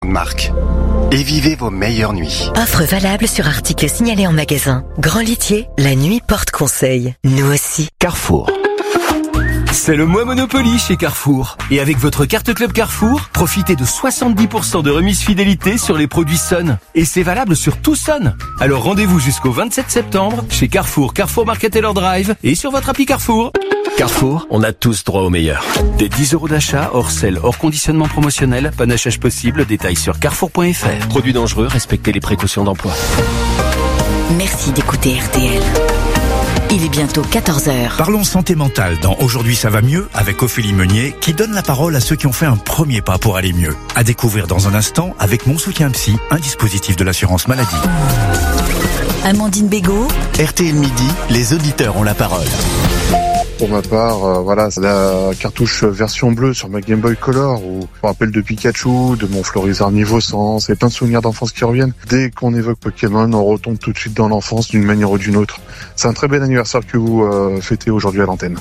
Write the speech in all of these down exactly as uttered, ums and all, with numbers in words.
Marque. Et vivez vos meilleures nuits. Offre valable sur article signalé en magasin. Grand Litier, la nuit porte conseil. Nous aussi. Carrefour. C'est le mois Monopoly chez Carrefour. Et avec votre carte Club Carrefour, profitez de soixante-dix pour cent de remise fidélité sur les produits Sun. Et c'est valable sur tout Sun. Alors rendez-vous jusqu'au vingt-sept septembre chez Carrefour, Carrefour Market Taylor Drive et sur votre appli Carrefour. Carrefour, on a tous droit au meilleur. Des dix euros d'achat, hors sel, hors conditionnement promotionnel, panachage possible, détails sur carrefour point f r. Produits dangereux, respectez les précautions d'emploi. Merci d'écouter R T L. Il est bientôt quatorze heures. Parlons santé mentale dans Aujourd'hui ça va mieux avec Ophélie Meunier qui donne la parole à ceux qui ont fait un premier pas pour aller mieux. À découvrir dans un instant avec Mon Soutien Psy, un dispositif de l'assurance maladie. Amandine Bégaud. R T L Midi, les auditeurs ont la parole. Pour ma part, euh, voilà, la cartouche version bleue sur ma Game Boy Color où je me rappelle de Pikachu, de mon Florizard niveau cent, c'est plein de souvenirs d'enfance qui reviennent. Dès qu'on évoque Pokémon, on retombe tout de suite dans l'enfance d'une manière ou d'une autre. C'est un très bel anniversaire que vous euh, fêtez aujourd'hui à l'antenne.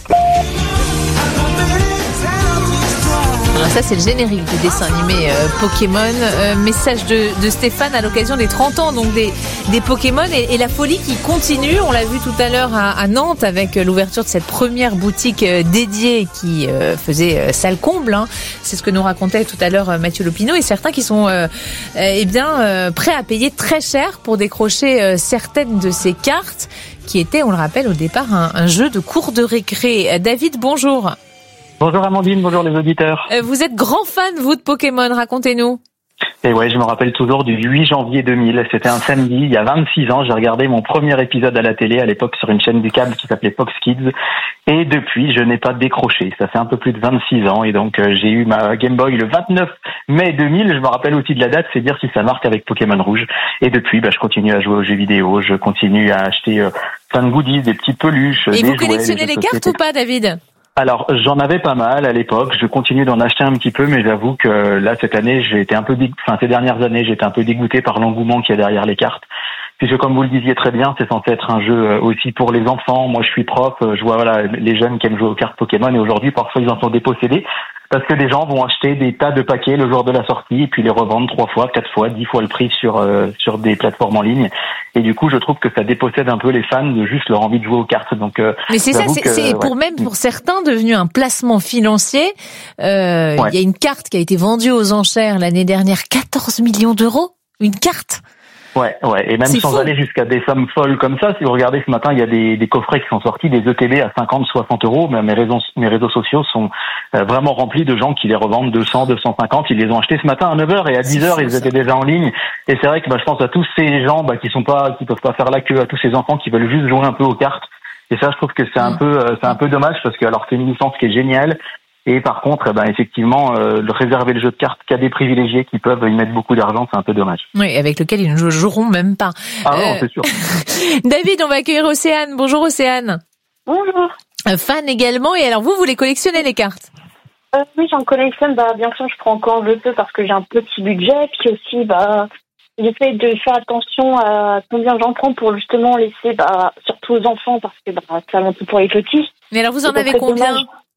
Alors ça c'est le générique du dessin animé euh, Pokémon. Euh, message de, de Stéphane à l'occasion des trente ans donc des, des Pokémon et, et la folie qui continue. On l'a vu tout à l'heure à, à Nantes avec l'ouverture de cette première boutique euh, dédiée qui euh, faisait euh, salle comble. Hein. C'est ce que nous racontait tout à l'heure euh, Mathieu Lopineau et certains qui sont euh, euh, eh bien euh, prêts à payer très cher pour décrocher euh, certaines de ces cartes qui étaient, on le rappelle, au départ un, un jeu de cours de récré. David, bonjour. Bonjour Amandine, bonjour les auditeurs. Euh, vous êtes grand fan, vous, de Pokémon, racontez-nous. Et ouais, je me rappelle toujours du huit janvier deux mille, c'était un samedi, il y a vingt-six ans, j'ai regardé mon premier épisode à la télé, à l'époque sur une chaîne du câble qui s'appelait Fox Kids, et depuis, je n'ai pas décroché. Ça fait un peu plus de vingt-six ans, et donc euh, j'ai eu ma Game Boy le vingt-neuf mai deux mille, je me rappelle aussi de la date, c'est dire si ça marque avec Pokémon Rouge. Et depuis, bah, je continue à jouer aux jeux vidéo, je continue à acheter euh, plein de goodies, des petits peluches, et des vous jouets, collectionnez les cartes ou pas, David ? Alors, j'en avais pas mal à l'époque. Je continue d'en acheter un petit peu, mais j'avoue que là, cette année, j'ai été un peu, dé... enfin, ces dernières années, j'ai été un peu dégoûté par l'engouement qu'il y a derrière les cartes. Puisque, comme vous le disiez très bien, c'est censé être un jeu aussi pour les enfants. Moi, je suis prof, je vois, voilà, les jeunes qui aiment jouer aux cartes Pokémon, et aujourd'hui, parfois, ils en sont dépossédés. Parce que des gens vont acheter des tas de paquets le jour de la sortie et puis les revendre trois fois, quatre fois, dix fois le prix sur euh, sur des plateformes en ligne. Et du coup, je trouve que ça dépossède un peu les fans de juste leur envie de jouer aux cartes. Donc, euh, mais c'est ça, c'est, que, c'est pour ouais. même pour certains devenu un placement financier. Euh, ouais. Il y a une carte qui a été vendue aux enchères l'année dernière, quatorze millions d'euros, une carte. Ouais, ouais, et même c'est sans fou. aller jusqu'à des sommes folles comme ça. Si vous regardez ce matin, il y a des, des coffrets qui sont sortis, des E T B à cinquante, soixante euros. Mais mes réseaux, mes réseaux sociaux sont euh, vraiment remplis de gens qui les revendent deux cents, deux cent cinquante. Ils les ont achetés ce matin à neuf heures et à dix heures, ils étaient déjà en ligne. Et c'est vrai que bah, je pense à tous ces gens bah, qui sont pas, qui peuvent pas faire la queue, à tous ces enfants qui veulent juste jouer un peu aux cartes. Et ça, je trouve que c'est un mmh. peu, euh, c'est un peu dommage parce que alors c'est une licence qui est géniale. Et par contre, eh ben, effectivement, euh, réserver le jeu de cartes qu'à des privilégiés qui peuvent y mettre beaucoup d'argent, c'est un peu dommage. Oui, avec lequel ils ne joueront même pas. Ah non, euh... c'est sûr. David, on va accueillir Océane. Bonjour Océane. Bonjour. Euh, fan également. Et alors vous, vous les collectionnez les cartes ? euh, Oui, j'en collectionne. Bah, bien sûr, je prends quand je peux parce que j'ai un petit budget. Puis aussi, bah, j'essaie de faire attention à combien j'en prends pour justement laisser, bah, surtout aux enfants parce que bah, c'est avant tout pour les petits. Mais alors vous en avez combien ?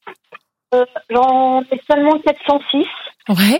Euh, j'en ai seulement quatre cent six. Ouais.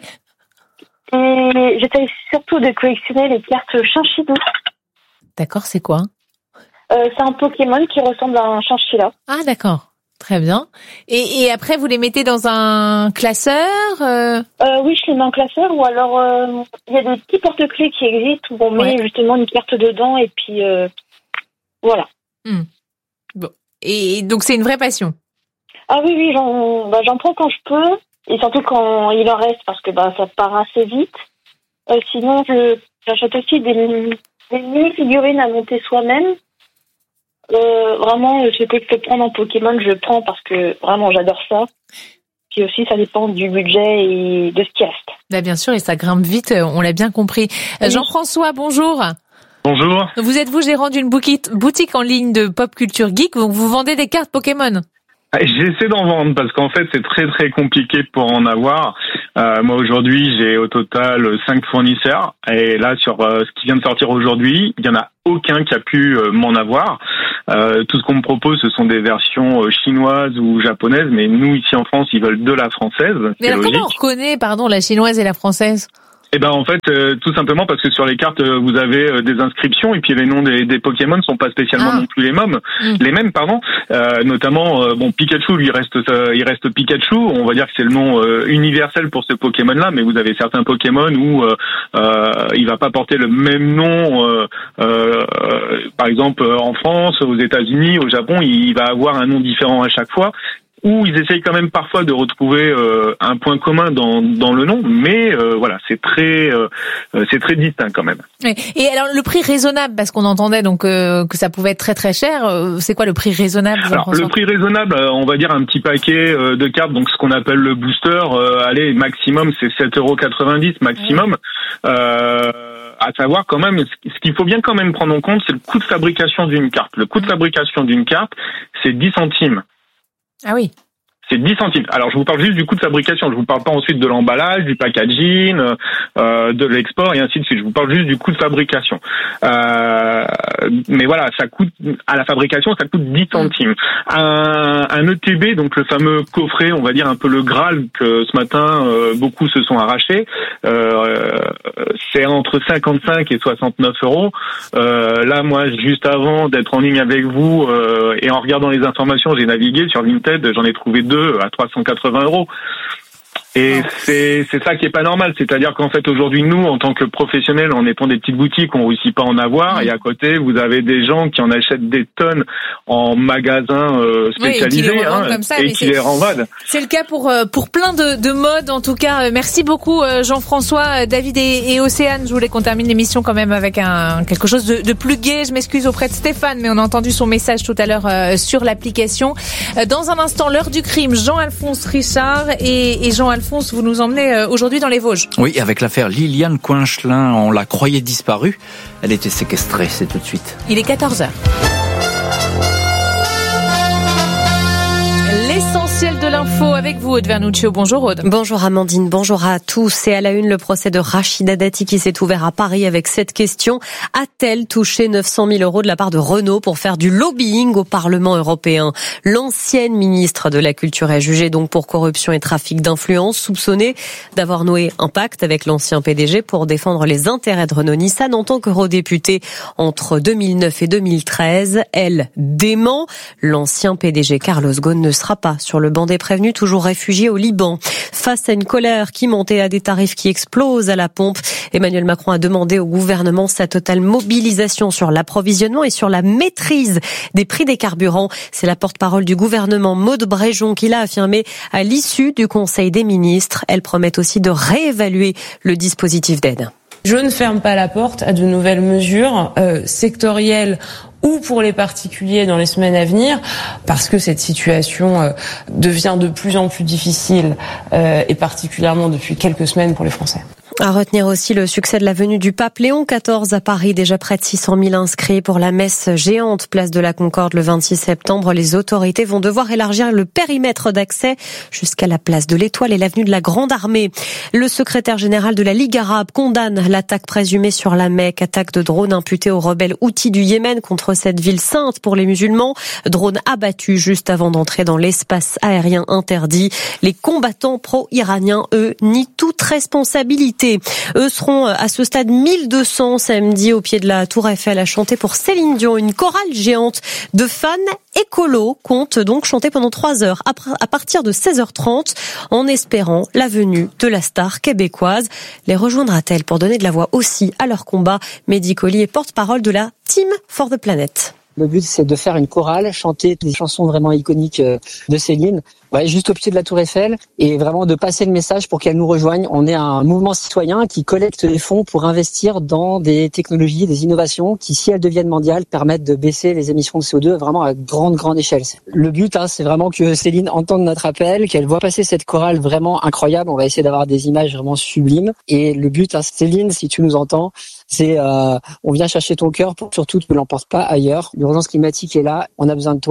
Et j'essaie surtout de collectionner les cartes Chinchilla. D'accord, c'est quoi ? euh, C'est un Pokémon qui ressemble à un Chinchilla. Ah, d'accord. Très bien. Et, et après, vous les mettez dans un classeur euh... Euh, Oui, je les mets en classeur. Ou alors, il euh, y a des petits porte-clés qui existent où on ouais. met justement une carte dedans. Et puis, euh, voilà. Hum. Bon. Et donc, c'est une vraie passion ? Ah oui, oui, j'en, bah, j'en prends quand je peux, et surtout quand il en reste, parce que bah, ça part assez vite. Euh, sinon, je, j'achète aussi des, des mini-figurines à monter soi-même. Euh, vraiment, ce que je peux prendre en Pokémon, je prends parce que vraiment, j'adore ça. Puis aussi, ça dépend du budget et de ce qui reste. Bah, bien sûr, et ça grimpe vite, on l'a bien compris. Oui. Jean-François, bonjour. Bonjour. Vous êtes vous gérant d'une boutique en ligne de Pop Culture Geek, donc vous vendez des cartes Pokémon ? J'essaie d'en vendre parce qu'en fait c'est très très compliqué pour en avoir. Euh, moi aujourd'hui j'ai au total cinq fournisseurs et là sur euh, ce qui vient de sortir aujourd'hui, il y en a aucun qui a pu euh, m'en avoir. Euh, tout ce qu'on me propose ce sont des versions euh, chinoises ou japonaises, mais nous ici en France ils veulent de la française. Mais alors comment on reconnaît pardon la chinoise et la française ? Eh ben en fait, euh, tout simplement parce que sur les cartes, euh, vous avez euh, des inscriptions et puis les noms des, des Pokémon sont pas spécialement ah. non plus les mêmes, mmh. les mêmes pardon. Euh, notamment, euh, bon Pikachu, lui reste, euh, il reste Pikachu. On va dire que c'est le nom euh, universel pour ce Pokémon-là, mais vous avez certains Pokémon où euh, euh, il va pas porter le même nom. Euh, euh, par exemple, en France, aux États-Unis, au Japon, il va avoir un nom différent à chaque fois. Où ils essayent quand même parfois de retrouver euh, un point commun dans dans le nom, mais euh, voilà, c'est très euh, c'est très distinct quand même. Oui. Et alors le prix raisonnable, parce qu'on entendait donc euh, que ça pouvait être très très cher, euh, c'est quoi le prix raisonnable? Alors le prix raisonnable, euh, on va dire un petit paquet euh, de cartes, donc ce qu'on appelle le booster, euh, allez maximum c'est sept euros quatre-vingt-dix maximum. Oui. Euh, à savoir quand même, ce qu'il faut bien quand même prendre en compte, c'est le coût de fabrication d'une carte. Le coût de fabrication d'une carte, c'est dix centimes. Ah oui. C'est dix centimes. Alors, je vous parle juste du coût de fabrication. Je vous parle pas ensuite de l'emballage, du packaging, euh, de l'export et ainsi de suite. Je vous parle juste du coût de fabrication. Euh, mais voilà, ça coûte, à la fabrication, ça coûte dix centimes. Un, un E T B, donc le fameux coffret, on va dire un peu le Graal que ce matin, euh, beaucoup se sont arrachés, euh, c'est entre cinquante-cinq et soixante-neuf euros. Euh, là, moi, juste avant d'être en ligne avec vous, euh, et en regardant les informations, j'ai navigué sur Vinted, j'en ai trouvé deux à trois cent quatre-vingts euros. Et c'est c'est ça qui est pas normal, c'est-à-dire qu'en fait aujourd'hui nous en tant que professionnels en étant des petites boutiques on réussit pas à en avoir et à côté vous avez des gens qui en achètent des tonnes en magasins euh, spécialisés oui, et qui les revendent, hein, comme ça, et qui les renvoient. C'est le cas pour pour plein de, de modes en tout cas. Merci beaucoup Jean-François, David et, et Océane. Je voulais qu'on termine l'émission quand même avec un quelque chose de, de plus gai. Je m'excuse auprès de Stéphane mais on a entendu son message tout à l'heure euh, sur l'application. Euh, dans un instant l'heure du crime, Jean-Alphonse Richard et, et Jean-Alphonse vous nous emmenez aujourd'hui dans les Vosges. Oui, avec l'affaire Liliane Coinchelin, on la croyait disparue. Elle était séquestrée, c'est tout de suite. Il est quatorze heures. L'essentiel de l'info avec vous, Aude Vernuccio. Bonjour Aude. Bonjour Amandine, bonjour à tous. Et à la une, le procès de Rachida Dati qui s'est ouvert à Paris avec cette question. A-t-elle touché neuf cent mille euros de la part de Renault pour faire du lobbying au Parlement européen? L'ancienne ministre de la Culture est jugée donc pour corruption et trafic d'influence, soupçonnée d'avoir noué un pacte avec l'ancien P D G pour défendre les intérêts de Renault-Nissan en tant qu'eurodéputée entre deux mille neuf et deux mille treize. Elle dément. L'ancien P D G Carlos Ghosn ne sera pas sur le banc des prévenus, toujours réfugié au Liban. Face à une colère qui montait à des tarifs qui explosent à la pompe, Emmanuel Macron a demandé au gouvernement sa totale mobilisation sur l'approvisionnement et sur la maîtrise des prix des carburants. C'est la porte-parole du gouvernement, Maud Bréjon, qui l'a affirmé à l'issue du Conseil des ministres. Elle promet aussi de réévaluer le dispositif d'aide. Je ne ferme pas la porte à de nouvelles mesures euh, sectorielles ou pour les particuliers dans les semaines à venir, parce que cette situation euh, devient de plus en plus difficile, euh, et particulièrement depuis quelques semaines pour les Français. À retenir aussi le succès de la venue du pape Léon quatorze à Paris. Déjà près de six cent mille inscrits pour la messe géante place de la Concorde le vingt-six septembre. Les autorités vont devoir élargir le périmètre d'accès jusqu'à la place de l'Étoile et l'avenue de la Grande Armée. Le secrétaire général de la Ligue arabe condamne l'attaque présumée sur la Mecque. Attaque de drone imputée aux rebelles houthis du Yémen contre cette ville sainte pour les musulmans. Drone abattu juste avant d'entrer dans l'espace aérien interdit. Les combattants pro-iraniens, eux, nient toute responsabilité. Eux seront à ce stade mille deux cents samedi au pied de la Tour Eiffel à chanter pour Céline Dion. Une chorale géante de fans écolos compte donc chanter pendant trois heures à partir de seize heures trente en espérant la venue de la star québécoise. Les rejoindra-t-elle pour donner de la voix aussi à leur combat? Mehdi Colli est porte-parole de la Team for the Planet. Le but, c'est de faire une chorale, chanter des chansons vraiment iconiques de Céline, ouais, juste au pied de la Tour Eiffel, et vraiment de passer le message pour qu'elle nous rejoigne. On est un mouvement citoyen qui collecte des fonds pour investir dans des technologies, des innovations qui, si elles deviennent mondiales, permettent de baisser les émissions de C O deux vraiment à grande, grande échelle. Le but, hein, c'est vraiment que Céline entende notre appel, qu'elle voit passer cette chorale vraiment incroyable. On va essayer d'avoir des images vraiment sublimes. Et le but, hein, Céline, si tu nous entends, c'est euh, on vient chercher ton cœur pour surtout ne l'emporte pas ailleurs. L'urgence climatique est là, on a besoin de toi.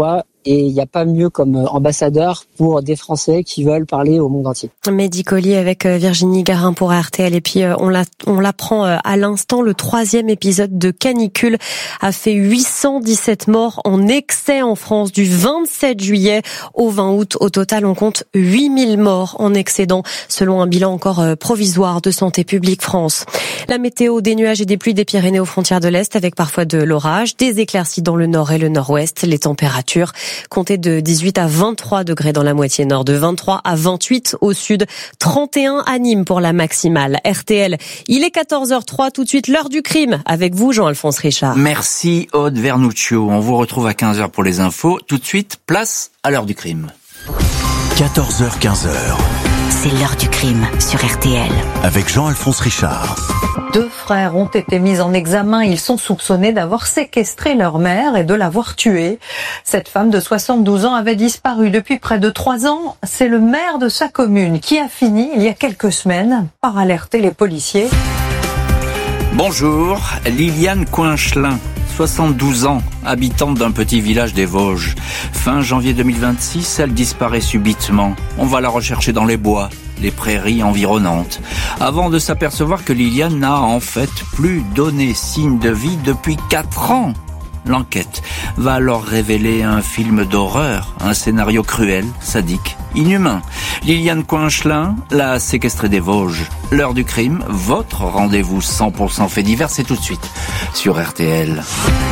et il n'y a pas mieux comme ambassadeur pour des Français qui veulent parler au monde entier. Mehdi Collier avec Virginie Garin pour R T L. Et puis on l'a, on l'apprend à l'instant, le troisième épisode de Canicule a fait huit cent dix-sept morts en excès en France du vingt-sept juillet au vingt août. Au total, on compte huit mille morts en excédent, selon un bilan encore provisoire de Santé publique France. La météo, des nuages et des pluies des Pyrénées aux frontières de l'Est, avec parfois de l'orage, des éclaircies dans le nord et le nord-ouest. Les températures comptez de dix-huit à vingt-trois degrés dans la moitié nord, de vingt-trois à vingt-huit au sud, trente et un à Nîmes pour la maximale. R T L, il est quatorze heures zéro trois, tout de suite l'heure du crime avec vous Jean-Alphonse Richard. Merci Aude Vernuccio, on vous retrouve à quinze heures pour les infos. Tout de suite, place à l'heure du crime. quatorze heures quinze. C'est l'heure du crime sur R T L. Avec Jean-Alphonse Richard. Deux frères ont été mis en examen. Ils sont soupçonnés d'avoir séquestré leur mère et de l'avoir tuée. Cette femme de soixante-douze ans avait disparu depuis près de trois ans. C'est le maire de sa commune qui a fini, il y a quelques semaines, par alerter les policiers. Bonjour, Liliane Coinchelin, soixante-douze ans, habitante d'un petit village des Vosges. Fin janvier deux mille vingt-six, elle disparaît subitement. On va la rechercher dans les bois, les prairies environnantes, avant de s'apercevoir que Liliane n'a en fait plus donné signe de vie depuis quatre ans. L'enquête va alors révéler un film d'horreur, un scénario cruel, sadique, inhumain. Liliane Coinchelin, la séquestrée des Vosges. L'heure du crime, votre rendez-vous cent pour cent fait divers, c'est tout de suite sur R T L.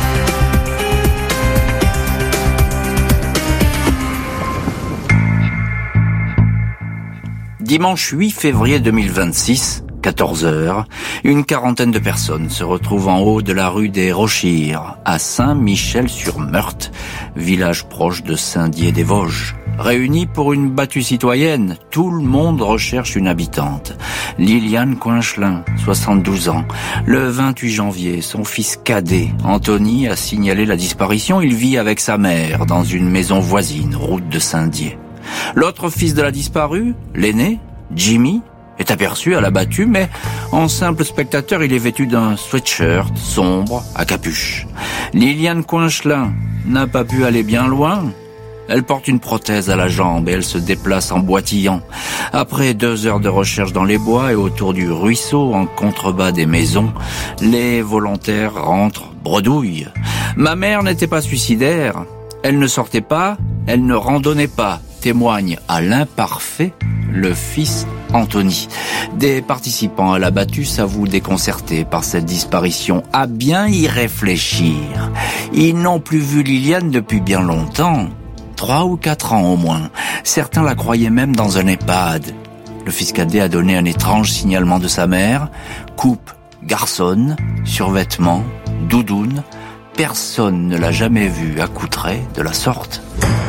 Dimanche huit février deux mille vingt-six, quatorze heures, une quarantaine de personnes se retrouvent en haut de la rue des Rochires, à Saint-Michel-sur-Meurthe, village proche de Saint-Dié-des-Vosges. Réunis pour une battue citoyenne, tout le monde recherche une habitante. Liliane Coinchelin, soixante-douze ans. Le vingt-huit janvier, son fils cadet, Anthony, a signalé la disparition. Il vit avec sa mère dans une maison voisine, route de Saint-Dié. L'autre fils de la disparue, l'aîné, Jimmy, est aperçu à la battue, mais en simple spectateur, il est vêtu d'un sweatshirt sombre à capuche. Liliane Coinchelin n'a pas pu aller bien loin. Elle porte une prothèse à la jambe et elle se déplace en boitillant. Après deux heures de recherche dans les bois et autour du ruisseau, en contrebas des maisons, les volontaires rentrent bredouille. Ma mère n'était pas suicidaire. Elle ne sortait pas, elle ne randonnait pas, témoigne à l'imparfait le fils Anthony. Des participants à la battue s'avouent déconcertés par cette disparition. À bien y réfléchir, ils n'ont plus vu Liliane depuis bien longtemps. Trois ou quatre ans au moins. Certains la croyaient même dans un EHPAD. Le fils cadet a donné un étrange signalement de sa mère. Coupe garçonne, survêtement, doudoune. Personne ne l'a jamais vue accoutrée de la sorte.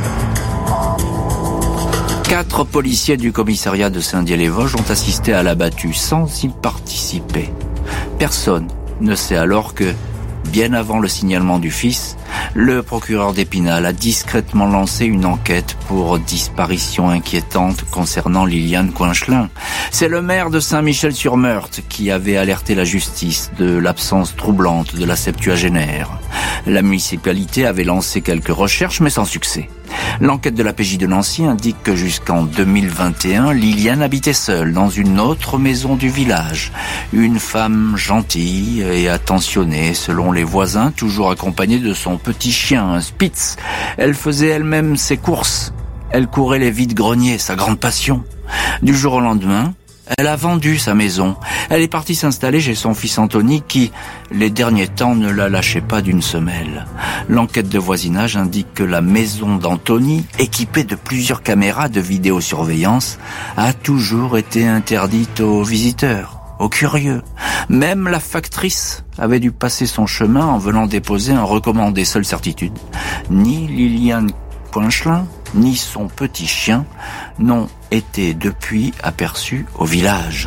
Quatre policiers du commissariat de Saint-Dié-les-Vosges ont assisté à la battue sans y participer. Personne ne sait alors que, bien avant le signalement du fils, le procureur d'Épinal a discrètement lancé une enquête pour disparition inquiétante concernant Liliane Coinchelin. C'est le maire de Saint-Michel-sur-Meurthe qui avait alerté la justice de l'absence troublante de la septuagénaire. La municipalité avait lancé quelques recherches, mais sans succès. L'enquête de la P J de Nancy indique que jusqu'en deux mille vingt et un, Liliane habitait seule dans une autre maison du village. Une femme gentille et attentionnée, selon les voisins, toujours accompagnée de son petit chien, un Spitz. Elle faisait elle-même ses courses. Elle courait les vides-greniers, sa grande passion. Du jour au lendemain, elle a vendu sa maison. Elle est partie s'installer chez son fils Anthony qui, les derniers temps, ne la lâchait pas d'une semelle. L'enquête de voisinage indique que la maison d'Anthony, équipée de plusieurs caméras de vidéosurveillance, a toujours été interdite aux visiteurs, aux curieux. Même la factrice avait dû passer son chemin en venant déposer un recommandé. Seule certitude, ni Liliane Coinchelin, ni son petit chien n'ont été depuis aperçus au village.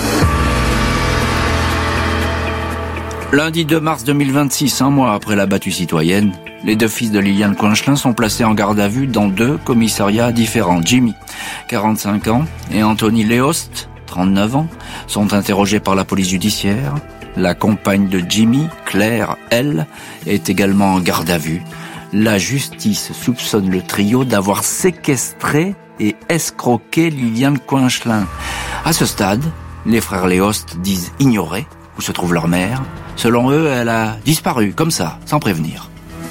Lundi deux mars deux mille vingt-six, un mois après la battue citoyenne, les deux fils de Liliane Coinchelin sont placés en garde à vue dans deux commissariats différents. Jimmy, quarante-cinq ans, et Anthony Léost, trente-neuf ans, sont interrogés par la police judiciaire. La compagne de Jimmy, Claire, elle, est également en garde à vue. La justice soupçonne le trio d'avoir séquestré et escroqué Liliane Coinchelin. À ce stade, les frères Léost disent ignorer où se trouve leur mère. Selon eux, elle a disparu, comme ça, sans prévenir.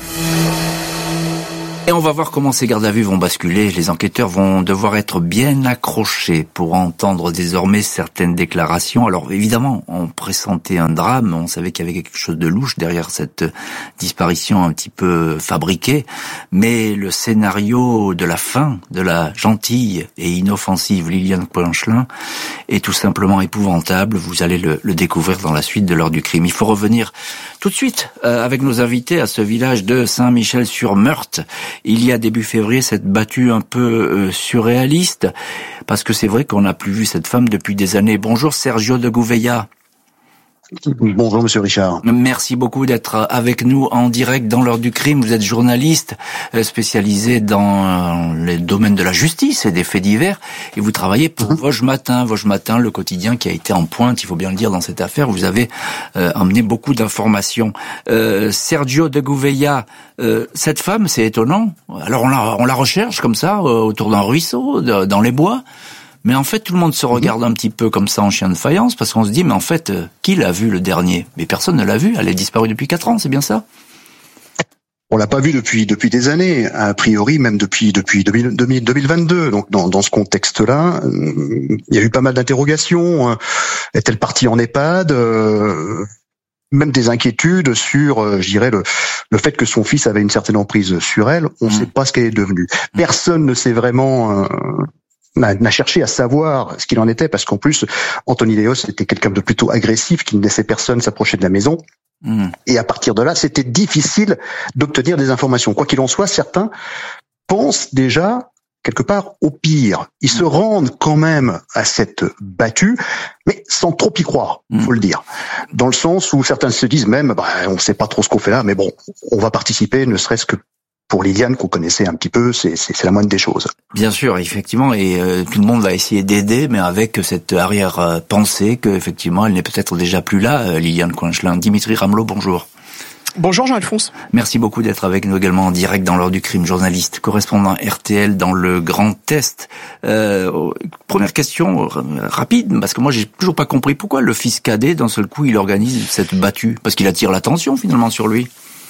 Et on va voir comment ces gardes à vue vont basculer. Les enquêteurs vont devoir être bien accrochés pour entendre désormais certaines déclarations. Alors évidemment, on pressentait un drame, on savait qu'il y avait quelque chose de louche derrière cette disparition un petit peu fabriquée, mais le scénario de la fin de la gentille et inoffensive Liliane Coinchelin est tout simplement épouvantable. Vous allez le, le découvrir dans la suite de l'heure du crime. Il faut revenir tout de suite euh, avec nos invités à ce village de Saint-Michel-sur-Meurthe. Il y a début février cette battue un peu euh, surréaliste, parce que c'est vrai qu'on n'a plus vu cette femme depuis des années. Bonjour Sergio de Gouveia. Bonjour Monsieur Richard. Merci beaucoup d'être avec nous en direct dans l'heure du crime. Vous êtes journaliste spécialisé dans les domaines de la justice et des faits divers, et vous travaillez pour mmh. Vosges Matin. Vosges Matin, le quotidien qui a été en pointe, il faut bien le dire, dans cette affaire. Vous avez euh, emmené beaucoup d'informations. Euh, Sergio de Gouveia, euh, cette femme, c'est étonnant. Alors on la, on la recherche comme ça, euh, autour d'un ruisseau, de, dans les bois. Mais en fait, tout le monde se regarde un petit peu comme ça en chien de faïence, parce qu'on se dit, mais en fait, euh, qui l'a vu le dernier? Mais personne ne l'a vu, elle est disparue depuis quatre ans, c'est bien ça? On l'a pas vu depuis depuis des années, a priori même depuis depuis deux mille vingt-deux. Donc dans, dans ce contexte-là, euh, il y a eu pas mal d'interrogations. Est-elle partie en EHPAD? euh, Même des inquiétudes sur, euh, je dirais, le, le fait que son fils avait une certaine emprise sur elle. On ne mmh. sait pas ce qu'elle est devenue. Personne ne sait vraiment... Euh, n'a, n'a cherché à savoir ce qu'il en était, parce qu'en plus, Anthony Léost était quelqu'un de plutôt agressif, qui ne laissait personne s'approcher de la maison. Mmh. Et à partir de là, c'était difficile d'obtenir des informations. Quoi qu'il en soit, certains pensent déjà quelque part au pire. Ils mmh. se rendent quand même à cette battue, mais sans trop y croire, mmh. faut le dire. Dans le sens où certains se disent même, bah, on ne sait pas trop ce qu'on fait là, mais bon, on va participer, ne serait-ce que pour Liliane, qu'on connaissait un petit peu, c'est, c'est, c'est la moindre des choses. Bien sûr, effectivement, et euh, tout le monde va essayer d'aider, mais avec cette arrière-pensée que, effectivement, elle n'est peut-être déjà plus là, euh, Liliane Coinchelin. Dimitri Ramelot, bonjour. Bonjour Jean-Alphonse. Merci beaucoup d'être avec nous également en direct dans l'heure du crime, journaliste, correspondant R T L dans le Grand Est. Euh, première question rapide, parce que moi j'ai toujours pas compris pourquoi le fils cadet, d'un seul coup, il organise cette battue, parce qu'il attire l'attention finalement sur lui.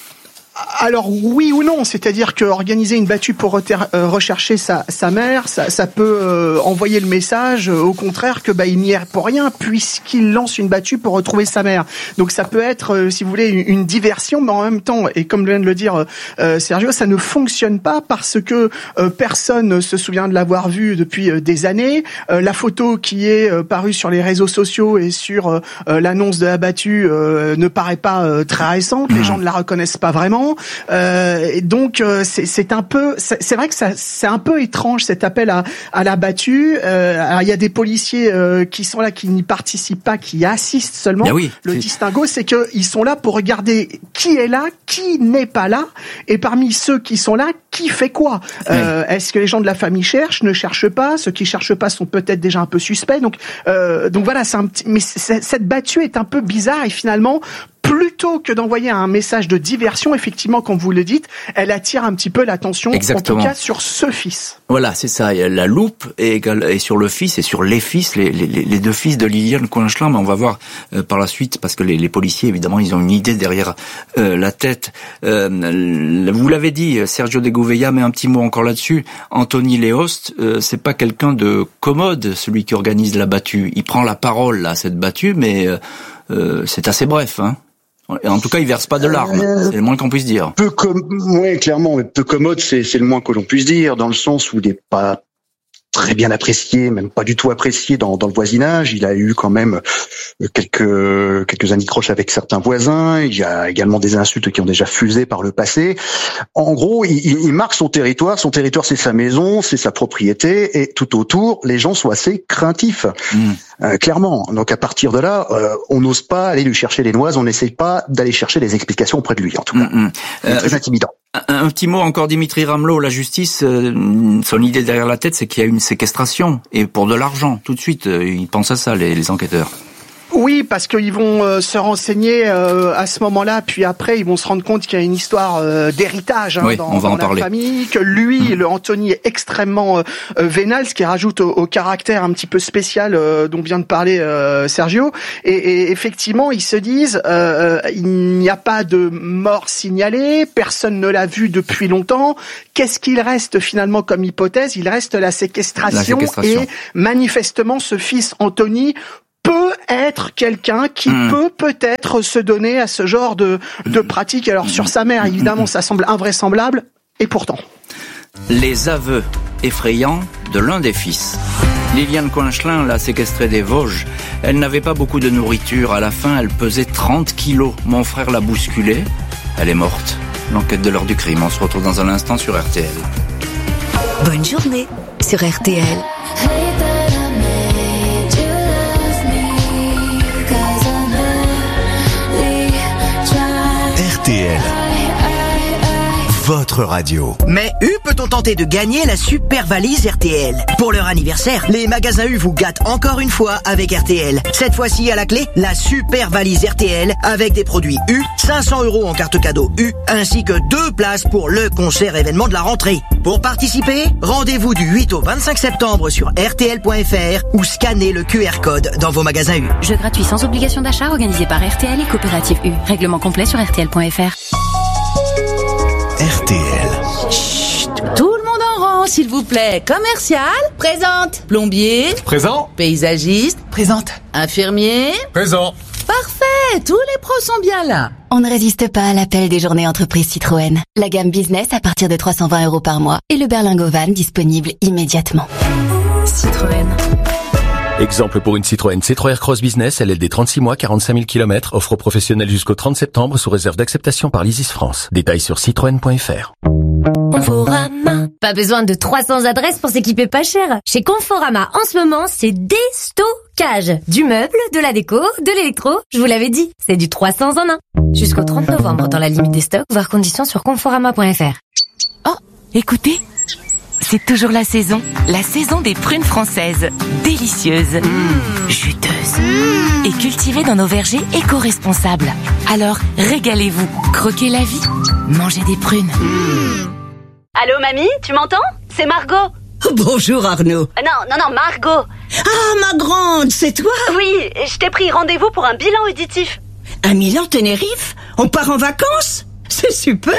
Alors oui ou non, c'est-à-dire que organiser une battue pour reter- euh, rechercher sa, sa mère, ça, ça peut euh, envoyer le message, euh, au contraire, que bah il n'y est pour rien, puisqu'il lance une battue pour retrouver sa mère. Donc ça peut être, euh, si vous voulez, une, une diversion, mais en même temps, et comme vient de le dire euh, Sergio, ça ne fonctionne pas parce que euh, personne ne se souvient de l'avoir vu depuis euh, des années. Euh, la photo qui est euh, parue sur les réseaux sociaux et sur euh, l'annonce de la battue euh, ne paraît pas euh, très récente. Les gens ne la reconnaissent pas vraiment. Euh, et donc euh, c'est, c'est un peu, c'est, c'est vrai que ça, c'est un peu étrange cet appel à, à la battue. Euh, alors il y a des policiers euh, qui sont là, qui n'y participent pas, qui assistent seulement. Ah oui, le c'est... distinguo, c'est que ils sont là pour regarder qui est là, qui n'est pas là, et parmi ceux qui sont là, qui fait quoi. Euh, oui. Est-ce que les gens de la famille cherchent, ne cherchent pas? Ceux qui cherchent pas sont peut-être déjà un peu suspects. Donc, euh, donc voilà, c'est un petit. Mais c'est, cette battue est un peu bizarre et finalement. Plutôt que d'envoyer un message de diversion, effectivement, comme vous le dites, elle attire un petit peu l'attention, Exactement. En tout cas sur ce fils. Voilà, c'est ça. La loupe est, est sur le fils et sur les fils, les, les, les deux fils de Liliane Coinchelin. Mais on va voir euh, par la suite, parce que les, les policiers, évidemment, ils ont une idée derrière euh, la tête. Euh, vous l'avez dit, Sergio de Gouveia, mais un petit mot encore là-dessus. Anthony Léost, euh, c'est pas quelqu'un de commode, celui qui organise la battue. Il prend la parole là, cette battue, mais euh, euh, c'est assez bref, hein. En tout cas, il verse pas de larmes, euh, c'est le moins qu'on puisse dire. Peu com- ouais, clairement, peu commode, c'est, c'est le moins que l'on puisse dire, dans le sens où il n'est pas très bien apprécié, même pas du tout apprécié dans, dans le voisinage. Il a eu quand même quelques quelques anicroches avec certains voisins. Il y a également des insultes qui ont déjà fusé par le passé. En gros, il, il marque son territoire. Son territoire, c'est sa maison, c'est sa propriété, et tout autour, les gens sont assez craintifs, mmh. euh, clairement. Donc à partir de là, euh, on n'ose pas aller lui chercher les noises. On n'essaye pas d'aller chercher des explications auprès de lui, en tout cas. Mmh. C'est euh, très intimidant. Un, un petit mot encore, Dimitri Ramelot. La justice, euh, son idée derrière la tête, c'est qu'il y a une séquestration, et pour de l'argent, tout de suite, euh, ils pensent à ça, les, les enquêteurs. Oui, parce qu'ils vont euh, se renseigner euh, à ce moment-là, puis après ils vont se rendre compte qu'il y a une histoire euh, d'héritage hein, oui, dans, on va dans en la parler. famille, que lui, mmh. le Anthony, est extrêmement euh, vénal, ce qui rajoute au, au caractère un petit peu spécial euh, dont vient de parler euh, Sergio. Et, et effectivement, ils se disent, euh, il n'y a pas de mort signalée, personne ne l'a vu depuis longtemps. Qu'est-ce qu'il reste finalement comme hypothèse ? Il reste la séquestration, la séquestration. Et manifestement, ce fils Anthony peut être quelqu'un qui mmh. peut peut-être se donner à ce genre de, de pratique. Alors sur sa mère, évidemment, ça semble invraisemblable, et pourtant. Les aveux effrayants de l'un des fils. Liliane Coinchelin l'a séquestrée des Vosges. Elle n'avait pas beaucoup de nourriture. À la fin, elle pesait trente kilos. Mon frère l'a bousculée. Elle est morte. L'enquête de l'heure du crime. On se retrouve dans un instant sur R T L. Bonne journée sur R T L. R T L, votre radio. Mais U peut-on tenter de gagner la super valise R T L? Pour leur anniversaire, les magasins U vous gâtent encore une fois avec R T L. Cette fois-ci à la clé, la super valise R T L avec des produits U, cinq cents euros en carte cadeau U, ainsi que deux places pour le concert événement de la rentrée. Pour participer, rendez-vous du huit au vingt-cinq septembre sur R T L point F R ou scannez le Q R code dans vos magasins U. Jeu gratuit sans obligation d'achat organisé par R T L et Coopérative U. Règlement complet sur R T L point F R. R T L. Chut, tout le monde en rang, s'il vous plaît. Commercial, présente. Plombier, présent. Paysagiste, présente. Infirmier, présent. Parfait, tous les pros sont bien là. On ne résiste pas à l'appel des journées entreprises Citroën. La gamme business à partir de trois cent vingt euros par mois et le berlingot van disponible immédiatement. Citroën. Exemple pour une Citroën C trois Aircross Business, L L D trente-six mois, quarante-cinq mille kilomètres, offre professionnelle jusqu'au trente septembre sous réserve d'acceptation par l'Isis France. Détails sur citroën point F R. Conforama. Pas besoin de trois cents adresses pour s'équiper pas cher. Chez Conforama, en ce moment, c'est déstockage. Du meuble, de la déco, de l'électro. Je vous l'avais dit, c'est du trois cents en un. Jusqu'au trente novembre dans la limite des stocks, voir conditions sur conforama point F R. Oh, écoutez, c'est toujours la saison. La saison des prunes françaises. Délicieuses, mmh. juteuses mmh. et cultivées dans nos vergers éco-responsables. Alors, régalez-vous, croquez la vie, mangez des prunes. Mmh. Allô, mamie, tu m'entends? C'est Margot. Bonjour Arnaud. Euh, non, non, non, Margot. Ah, ma grande, c'est toi? Oui, je t'ai pris rendez-vous pour un bilan auditif. Un Milan Tenerife? On part en vacances? C'est super!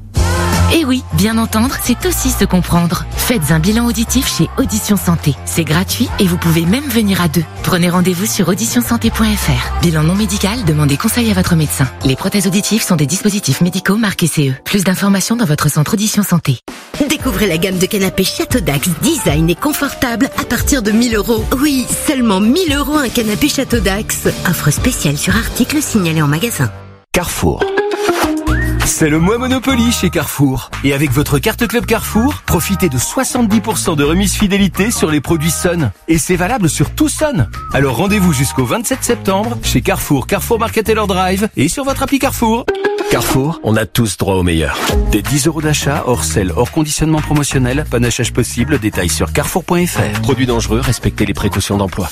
Et oui, bien entendre, c'est aussi se comprendre. Faites un bilan auditif chez Audition Santé. C'est gratuit et vous pouvez même venir à deux. Prenez rendez-vous sur audition santé point F R. Bilan non médical, demandez conseil à votre médecin. Les prothèses auditives sont des dispositifs médicaux marqués C E. Plus d'informations dans votre centre Audition Santé. Découvrez la gamme de canapés Château Dax, design et confortable à partir de mille euros. Oui, seulement mille euros un canapé Château Dax. Offre spéciale sur article signalé en magasin. Carrefour. C'est le mois Monopoly chez Carrefour. Et avec votre carte Club Carrefour, profitez de soixante-dix pour cent de remise fidélité sur les produits Sun. Et c'est valable sur tout Sun. Alors rendez-vous jusqu'au vingt-sept septembre chez Carrefour, Carrefour Market Taylor Drive et sur votre appli Carrefour. Carrefour, on a tous droit au meilleur. Des dix euros d'achat, hors sel, hors conditionnement promotionnel, panachage possible, détails sur carrefour point F R. Produits dangereux, respectez les précautions d'emploi.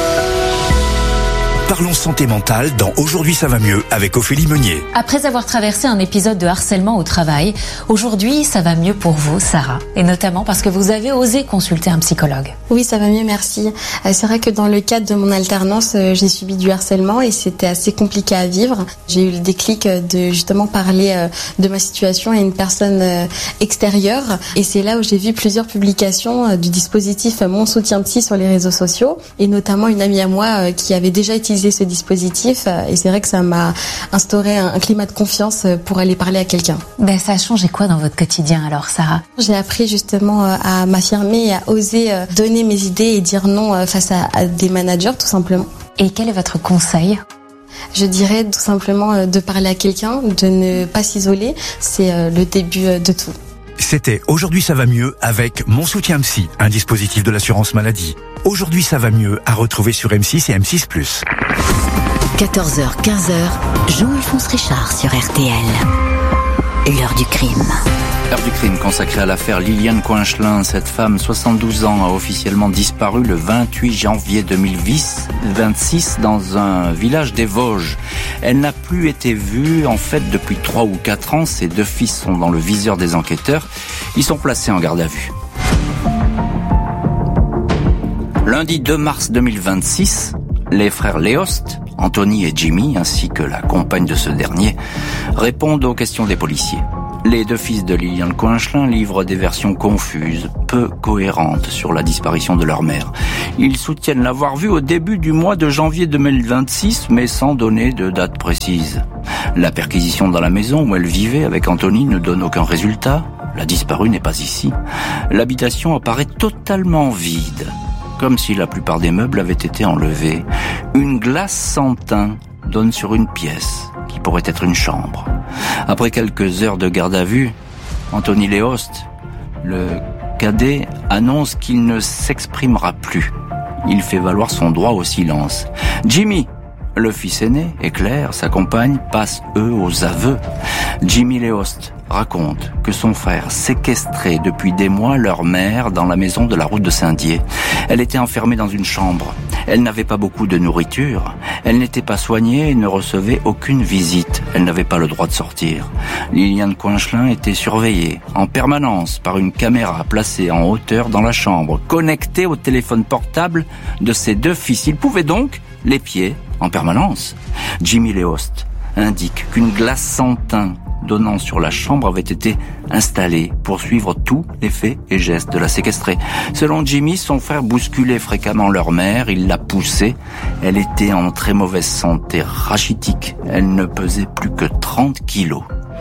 Parlons santé mentale dans Aujourd'hui ça va mieux avec Ophélie Meunier. Après avoir traversé un épisode de harcèlement au travail, aujourd'hui ça va mieux pour vous, Sarah. Et notamment parce que vous avez osé consulter un psychologue. Oui, ça va mieux, merci. C'est vrai que dans le cadre de mon alternance, j'ai subi du harcèlement et c'était assez compliqué à vivre. J'ai eu le déclic de justement parler de ma situation à une personne extérieure. Et c'est là où j'ai vu plusieurs publications du dispositif Mon Soutien Psy sur les réseaux sociaux. Et notamment une amie à moi qui avait déjà utilisé ce dispositif et c'est vrai que ça m'a instauré un climat de confiance pour aller parler à quelqu'un. Ben ça a changé quoi dans votre quotidien alors, Sarah? J'ai appris justement à m'affirmer et à oser donner mes idées et dire non face à, à des managers tout simplement. Et quel est votre conseil? Je dirais tout simplement de parler à quelqu'un, de ne pas s'isoler, c'est le début de tout. C'était Aujourd'hui ça va mieux avec Mon Soutien Psy, un dispositif de l'assurance maladie. Aujourd'hui ça va mieux à retrouver sur M six et M six plus. quatorze heures quinze, Jean-Alphonse Richard sur R T L. L'heure du crime. L'heure du crime consacrée à l'affaire Liliane Coinchelin. Cette femme, soixante-douze ans, a officiellement disparu le vingt-huit janvier deux mille vingt-six dans un village des Vosges. Elle n'a plus été vue, en fait, depuis trois ou quatre ans. Ses deux fils sont dans le viseur des enquêteurs. Ils sont placés en garde à vue. Lundi deux mars deux mille vingt-six, les frères Léost, Anthony et Jimmy, ainsi que la compagne de ce dernier, répondent aux questions des policiers. Les deux fils de Liliane Coinchelin livrent des versions confuses, peu cohérentes sur la disparition de leur mère. Ils soutiennent l'avoir vue au début du mois de janvier deux mille vingt-six, mais sans donner de date précise. La perquisition dans la maison où elle vivait avec Anthony ne donne aucun résultat. La disparue n'est pas ici. L'habitation apparaît totalement vide, comme si la plupart des meubles avaient été enlevés. Une glace sans teint donne sur une pièce qui pourrait être une chambre. Après quelques heures de garde à vue, Anthony Léost, le cadet, annonce qu'il ne s'exprimera plus. Il fait valoir son droit au silence. Jimmy, le fils aîné, et Claire, sa compagne, passent eux aux aveux. Jimmy Léost raconte que son frère séquestrait depuis des mois leur mère dans la maison de la route de Saint-Dié. Elle était enfermée dans une chambre. Elle n'avait pas beaucoup de nourriture. Elle n'était pas soignée et ne recevait aucune visite. Elle n'avait pas le droit de sortir. Liliane Coinchelin était surveillée en permanence par une caméra placée en hauteur dans la chambre, connectée au téléphone portable de ses deux fils. Il pouvait donc l'épier en permanence. Jimmy Léost indique qu'une glace sans teint donnant sur la chambre avait été installée pour suivre tous les faits et gestes de la séquestrée. Selon Jimmy, son frère bousculait fréquemment leur mère, il la poussait. Elle était en très mauvaise santé rachitique. Elle ne pesait plus que trente kilos.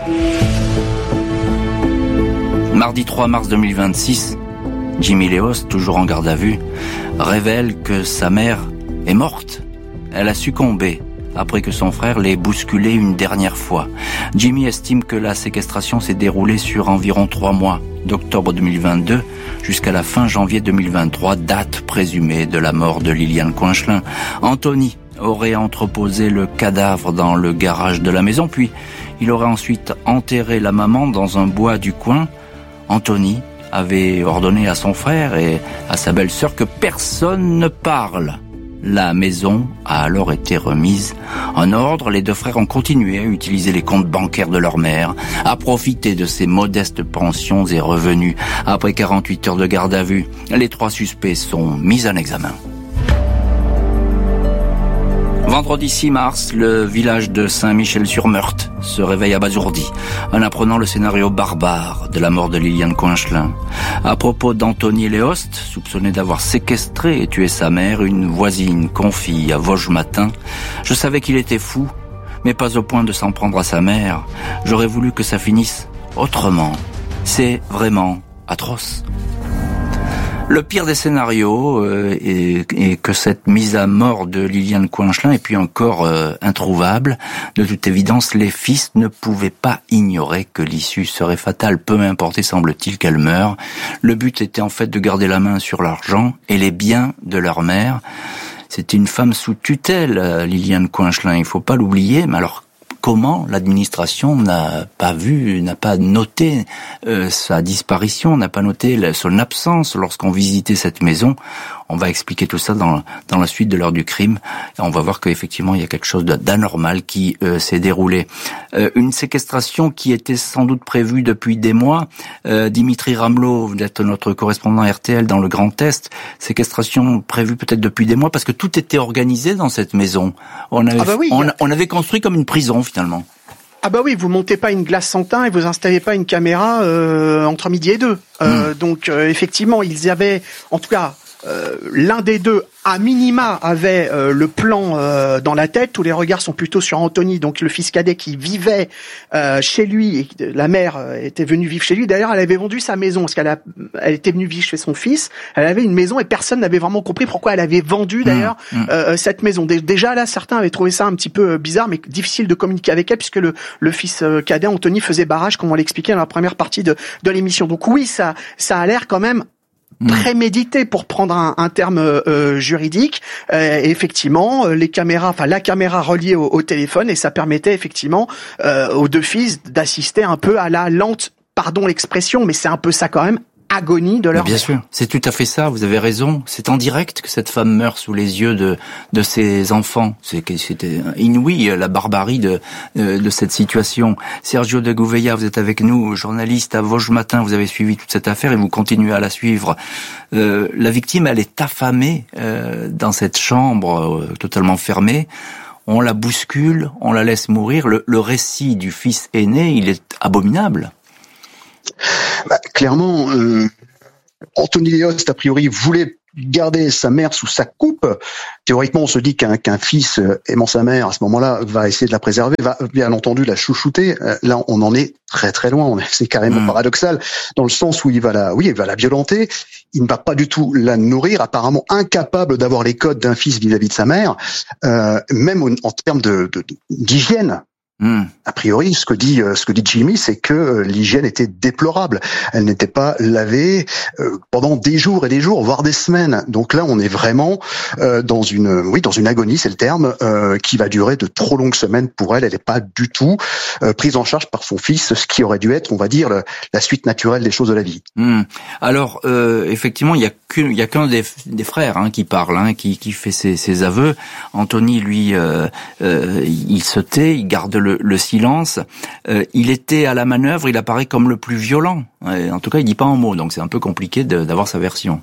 Mardi trois mars deux mille vingt-six, Jimmy Léost, toujours en garde à vue, révèle que sa mère est morte. Elle a succombé après que son frère l'ait bousculé une dernière fois. Jimmy estime que la séquestration s'est déroulée sur environ trois mois, d'octobre deux mille vingt-deux jusqu'à la fin janvier deux mille vingt-trois, date présumée de la mort de Liliane Coinchelin. Anthony aurait entreposé le cadavre dans le garage de la maison, puis il aurait ensuite enterré la maman dans un bois du coin. Anthony avait ordonné à son frère et à sa belle-sœur que personne ne parle. La maison a alors été remise en ordre. Les deux frères ont continué à utiliser les comptes bancaires de leur mère, à profiter de ces modestes pensions et revenus. Après quarante-huit heures de garde à vue, les trois suspects sont mis en examen. Vendredi six mars, le village de Saint-Michel-sur-Meurthe se réveille abasourdi en apprenant le scénario barbare de la mort de Liliane Coinchelin. À propos d'Anthony Léost, soupçonné d'avoir séquestré et tué sa mère, une voisine confie à Vosges Matin « Je savais qu'il était fou, mais pas au point de s'en prendre à sa mère. J'aurais voulu que ça finisse autrement. C'est vraiment atroce. » Le pire des scénarios euh, est, est que cette mise à mort de Liliane Coinchelin est puis encore euh, introuvable. De toute évidence, les fils ne pouvaient pas ignorer que l'issue serait fatale, peu importe, semble-t-il, qu'elle meure. Le but était en fait de garder la main sur l'argent et les biens de leur mère. C'était une femme sous tutelle, Liliane Coinchelin, il faut pas l'oublier, mais alors comment l'administration n'a pas vu, n'a pas noté euh, sa disparition, n'a pas noté la, son absence lorsqu'on visitait cette maison. On va expliquer tout ça dans, dans la suite de l'heure du crime. Et on va voir qu'effectivement, il y a quelque chose d'anormal qui euh, s'est déroulé. Euh, une séquestration qui était sans doute prévue depuis des mois. Euh, Dimitri Ramelot, vous êtes notre correspondant R T L dans le Grand Est. Séquestration prévue peut-être depuis des mois parce que tout était organisé dans cette maison. On avait, ah bah oui, on, on avait construit comme une prison finalement. Ah bah oui, vous montez pas une glace sans teint et vous installez pas une caméra euh, entre midi et deux. Euh, mmh. Donc euh, effectivement, ils avaient, en tout cas, euh, l'un des deux, à minima, avait euh, le plan euh, dans la tête. Tous les regards sont plutôt sur Anthony, donc le fils cadet qui vivait euh, chez lui. Et la mère euh, était venue vivre chez lui. D'ailleurs, elle avait vendu sa maison parce qu'elle a, elle était venue vivre chez son fils. Elle avait une maison et personne n'avait vraiment compris pourquoi elle avait vendu d'ailleurs mmh. euh, cette maison. Déjà là, certains avaient trouvé ça un petit peu bizarre, mais difficile de communiquer avec elle puisque le, le fils cadet Anthony faisait barrage, comme on l'expliquait dans la première partie de, de l'émission. Donc oui, ça, ça a l'air quand même prémédité pour prendre un, un terme euh, juridique. Euh, et effectivement, les caméras, enfin la caméra reliée au, au téléphone, et ça permettait effectivement euh, aux deux fils d'assister un peu à la lente pardon l'expression, mais c'est un peu ça quand même, agonie de leur Bien mère. sûr, c'est tout à fait ça, vous avez raison. C'est en direct que cette femme meurt sous les yeux de de ses enfants. C'est c'était inouï la barbarie de de cette situation. Sergio de Gouveia, vous êtes avec nous, journaliste à Vosges Matin, vous avez suivi toute cette affaire et vous continuez à la suivre. Euh, la victime, elle est affamée euh, dans cette chambre euh, totalement fermée. On la bouscule, on la laisse mourir. Le, le récit du fils aîné, il est abominable. Bah, clairement, euh, Anthony Léost, a priori, voulait garder sa mère sous sa coupe. Théoriquement, on se dit qu'un qu'un fils aimant sa mère, à ce moment-là, va essayer de la préserver, va bien entendu la chouchouter. Là, on en est très très loin. C'est carrément mmh. paradoxal, dans le sens où il va la, oui, il va la violenter. Il ne va pas du tout la nourrir, apparemment incapable d'avoir les codes d'un fils vis-à-vis de sa mère, euh, même en, en termes de, de, d'hygiène. Mmh. A priori, ce que dit ce que dit Jimmy, c'est que l'hygiène était déplorable. Elle n'était pas lavée euh, pendant des jours et des jours, voire des semaines. Donc là, on est vraiment euh, dans une, oui, dans une agonie, c'est le terme, euh, qui va durer de trop longues semaines pour elle. Elle n'est pas du tout euh, prise en charge par son fils, ce qui aurait dû être, on va dire, le, la suite naturelle des choses de la vie. Mmh. Alors, euh, effectivement, il y a qu'un, il y a qu'un des, des frères hein, qui parle, hein, qui, qui fait ses, ses aveux. Anthony, lui, euh, euh, il se tait, il garde le Le, le silence. Euh, il était à la manœuvre, il apparaît comme le plus violent. Et en tout cas, il dit pas un mot, donc c'est un peu compliqué de, d'avoir sa version.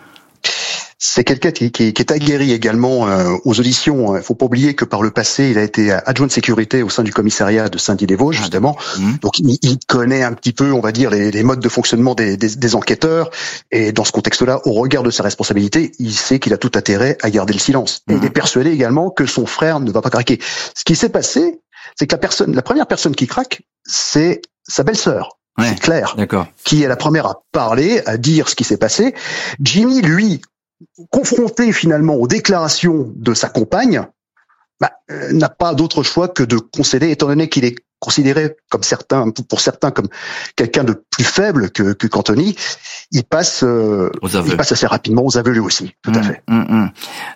C'est quelqu'un qui, qui, qui est aguerri également euh, aux auditions. Il faut pas oublier que par le passé, il a été adjoint de sécurité au sein du commissariat de Saint-Dié-des-Vosges, justement. Mmh. Donc, il, il connaît un petit peu, on va dire, les, les modes de fonctionnement des, des, des enquêteurs. Et dans ce contexte-là, au regard de ses responsabilités, il sait qu'il a tout intérêt à garder le silence. Mmh. Et il est persuadé également que son frère ne va pas craquer. Ce qui s'est passé, c'est que la personne, la première personne qui craque, c'est sa belle-sœur. Ouais, c'est Claire. D'accord. Qui est la première à parler, à dire ce qui s'est passé. Jimmy, lui, confronté finalement aux déclarations de sa compagne, bah, euh, n'a pas d'autre choix que de concéder, étant donné qu'il est considéré comme certains, pour certains, comme quelqu'un de plus faible que, que qu'Anthony. Il passe, euh, il passe assez rapidement aux aveux lui aussi. Tout mmh, à fait. Mmh, mmh.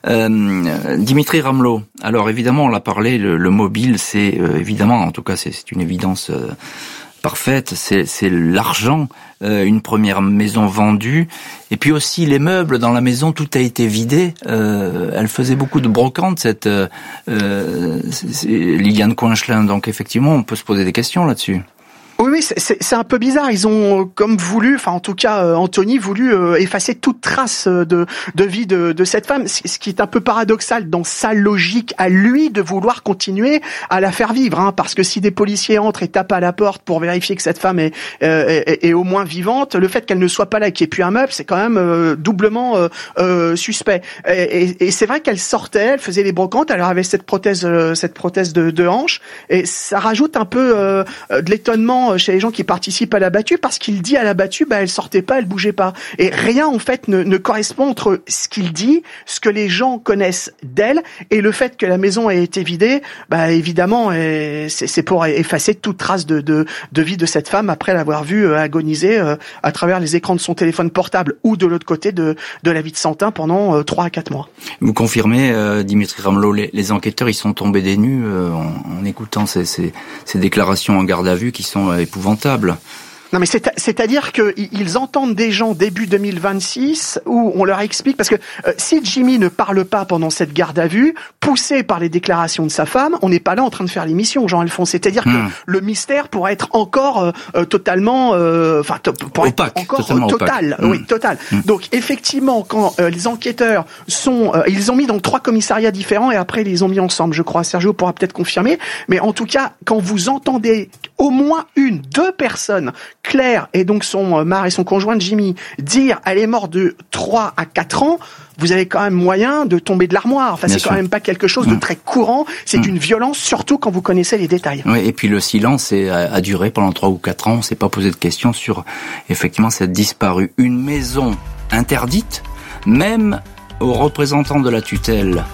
Euh, Dimitri Ramelot. Alors évidemment, on l'a parlé, le, le mobile, c'est euh, évidemment, en tout cas, c'est, c'est une évidence euh, parfaite. C'est, c'est l'argent, euh, une première maison vendue, et puis aussi les meubles dans la maison. Tout a été vidé. Euh, elle faisait beaucoup de brocantes, cette euh, euh, Liliane Coinchelin. Donc effectivement, on peut se poser des questions là-dessus. Oui, oui, c'est, c'est, c'est un peu bizarre. Ils ont comme voulu, enfin en tout cas euh, Anthony voulu euh, effacer toute trace de de vie de, de cette femme, ce qui est un peu paradoxal dans sa logique à lui de vouloir continuer à la faire vivre, hein, parce que si des policiers entrent et tapent à la porte pour vérifier que cette femme est euh, est, est au moins vivante, le fait qu'elle ne soit pas là, qu'il n'y ait plus un meuble, c'est quand même euh, doublement euh, euh, suspect. Et, et, et c'est vrai qu'elle sortait, elle faisait les brocantes, elle avait cette prothèse euh, cette prothèse de, de hanche, et ça rajoute un peu euh, de l'étonnement chez les gens qui participent à la battue, parce qu'il dit à la battue, bah elle sortait pas, elle bougeait pas, et rien en fait ne, ne correspond entre ce qu'il dit, ce que les gens connaissent d'elle, et le fait que la maison ait été vidée. Bah évidemment, c'est, c'est pour effacer toute trace de, de, de vie de cette femme après l'avoir vue agoniser à travers les écrans de son téléphone portable ou de l'autre côté de, de la vie de Santin pendant trois à quatre mois. Vous confirmez, euh, Dimitri Ramelot, les, les enquêteurs ils sont tombés des nues euh, en, en écoutant ces, ces, ces déclarations en garde à vue qui sont euh, épouvantable. Non mais c'est, c'est-à-dire que ils entendent des gens début deux mille vingt-six où on leur explique, parce que euh, si Jimmy ne parle pas pendant cette garde à vue, poussé par les déclarations de sa femme, on n'est pas là en train de faire l'émission, Jean-Alphonse. C'est-à-dire mmh. que le mystère pourrait être encore euh, totalement, enfin euh, pourrait opaque, être encore euh, total, mmh. oui, total. Mmh. Donc effectivement, quand euh, les enquêteurs sont, euh, ils ont mis dans trois commissariats différents et après ils les ont mis ensemble, je crois. Sergio pourra peut-être confirmer, mais en tout cas, quand vous entendez au moins une, deux personnes, Claire et donc son mari et son conjoint Jimmy, dire elle est morte de trois à quatre ans, vous avez quand même moyen de tomber de l'armoire. Enfin, Bien c'est sûr. Quand même pas quelque chose de très courant. C'est mmh. une violence, surtout quand vous connaissez les détails. Oui, et puis le silence est, a, a duré pendant trois ou quatre ans. On s'est pas posé de questions sur effectivement cette disparue. Une maison interdite, même aux représentants de la tutelle.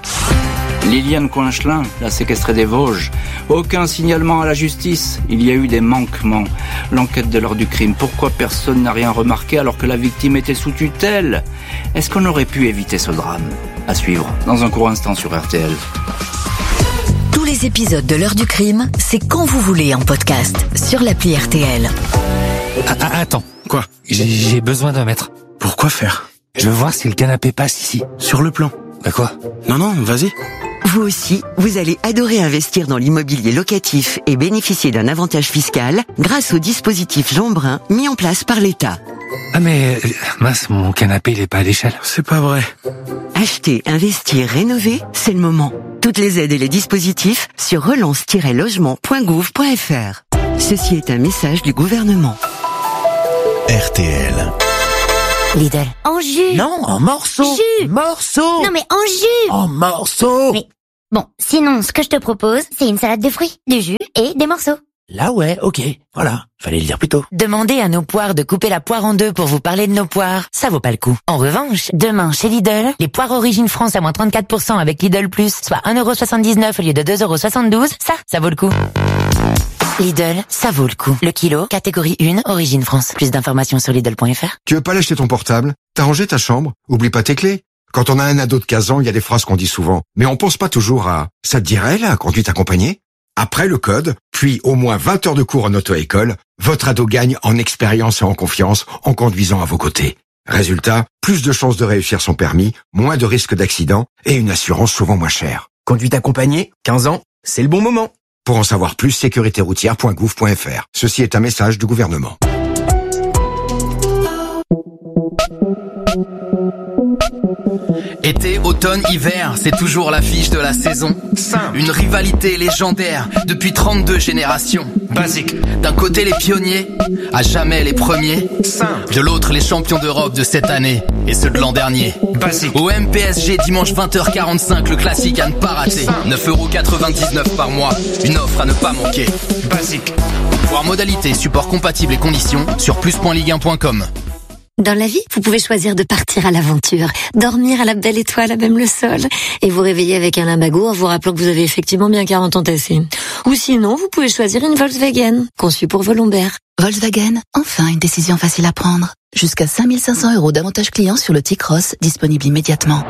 Liliane Coinchelin, la séquestrée des Vosges. Aucun signalement à la justice. Il y a eu des manquements. L'enquête de l'heure du crime. Pourquoi personne n'a rien remarqué alors que la victime était sous tutelle ? Est-ce qu'on aurait pu éviter ce drame ? À suivre dans un court instant sur R T L. Tous les épisodes de l'heure du crime, c'est quand vous voulez en podcast sur l'appli R T L. Ah, ah, attends, quoi? J'ai, j'ai besoin d'un mètre. Pourquoi faire? Je veux voir si le canapé passe ici. Sur le plan. Bah quoi? Non, non, vas-y. Vous aussi, vous allez adorer investir dans l'immobilier locatif et bénéficier d'un avantage fiscal grâce au dispositif Jean Brun mis en place par l'État. Ah mais, mince, mon canapé il est pas à l'échelle. C'est pas vrai. Acheter, investir, rénover, c'est le moment. Toutes les aides et les dispositifs sur relance tiret logement point gouv point f r. Ceci est un message du gouvernement. R T L. Lidl. En jus. Non, en morceaux. Jus. Morceaux. Non mais en jus. En morceaux. Mais bon, sinon ce que je te propose, c'est une salade de fruits, du jus et des morceaux. Là ouais, ok, voilà, fallait le dire plus tôt. Demandez à nos poires de couper la poire en deux pour vous parler de nos poires. Ça vaut pas le coup. En revanche, demain chez Lidl, les poires Origine France à moins trente-quatre pour cent avec Lidl Plus, soit un euro soixante-dix-neuf au lieu de deux euros soixante-douze, ça, ça vaut le coup. Lidl, ça vaut le coup. Le kilo, catégorie un, Origine France. Plus d'informations sur Lidl point f r. Tu veux pas lâcher ton portable? T'as rangé ta chambre? Oublie pas tes clés. Quand on a un ado de quinze ans, il y a des phrases qu'on dit souvent. Mais on pense pas toujours à « ça te dirait, la conduite accompagnée ?» Après le code, puis au moins vingt heures de cours en auto-école, votre ado gagne en expérience et en confiance en conduisant à vos côtés. Résultat, plus de chances de réussir son permis, moins de risques d'accident et une assurance souvent moins chère. Conduite accompagnée, quinze ans, c'est le bon moment. Pour en savoir plus, sécurité routière point gouv point f r. Ceci est un message du gouvernement. Été, automne, hiver, c'est toujours l'affiche de la saison. Simple. Une rivalité légendaire depuis trente-deux générations. Basique. D'un côté les pionniers, à jamais les premiers. Simple. De l'autre les champions d'Europe de cette année et ceux de l'an dernier. Basique. Au M P S G dimanche vingt heures quarante-cinq, le classique à ne pas rater. neuf euros quatre-vingt-dix-neuf par mois, une offre à ne pas manquer. Basique. Voir modalité, support compatible et conditions sur plus point ligue un point com. Dans la vie, vous pouvez choisir de partir à l'aventure, dormir à la belle étoile, à même le sol, et vous réveiller avec un limbago en vous rappelant que vous avez effectivement bien quarante ans tassés. Ou sinon, vous pouvez choisir une Volkswagen, conçue pour vos lombaires. Volkswagen, enfin une décision facile à prendre. Jusqu'à cinq mille cinq cents euros d'avantages clients sur le T-Cross, disponible immédiatement.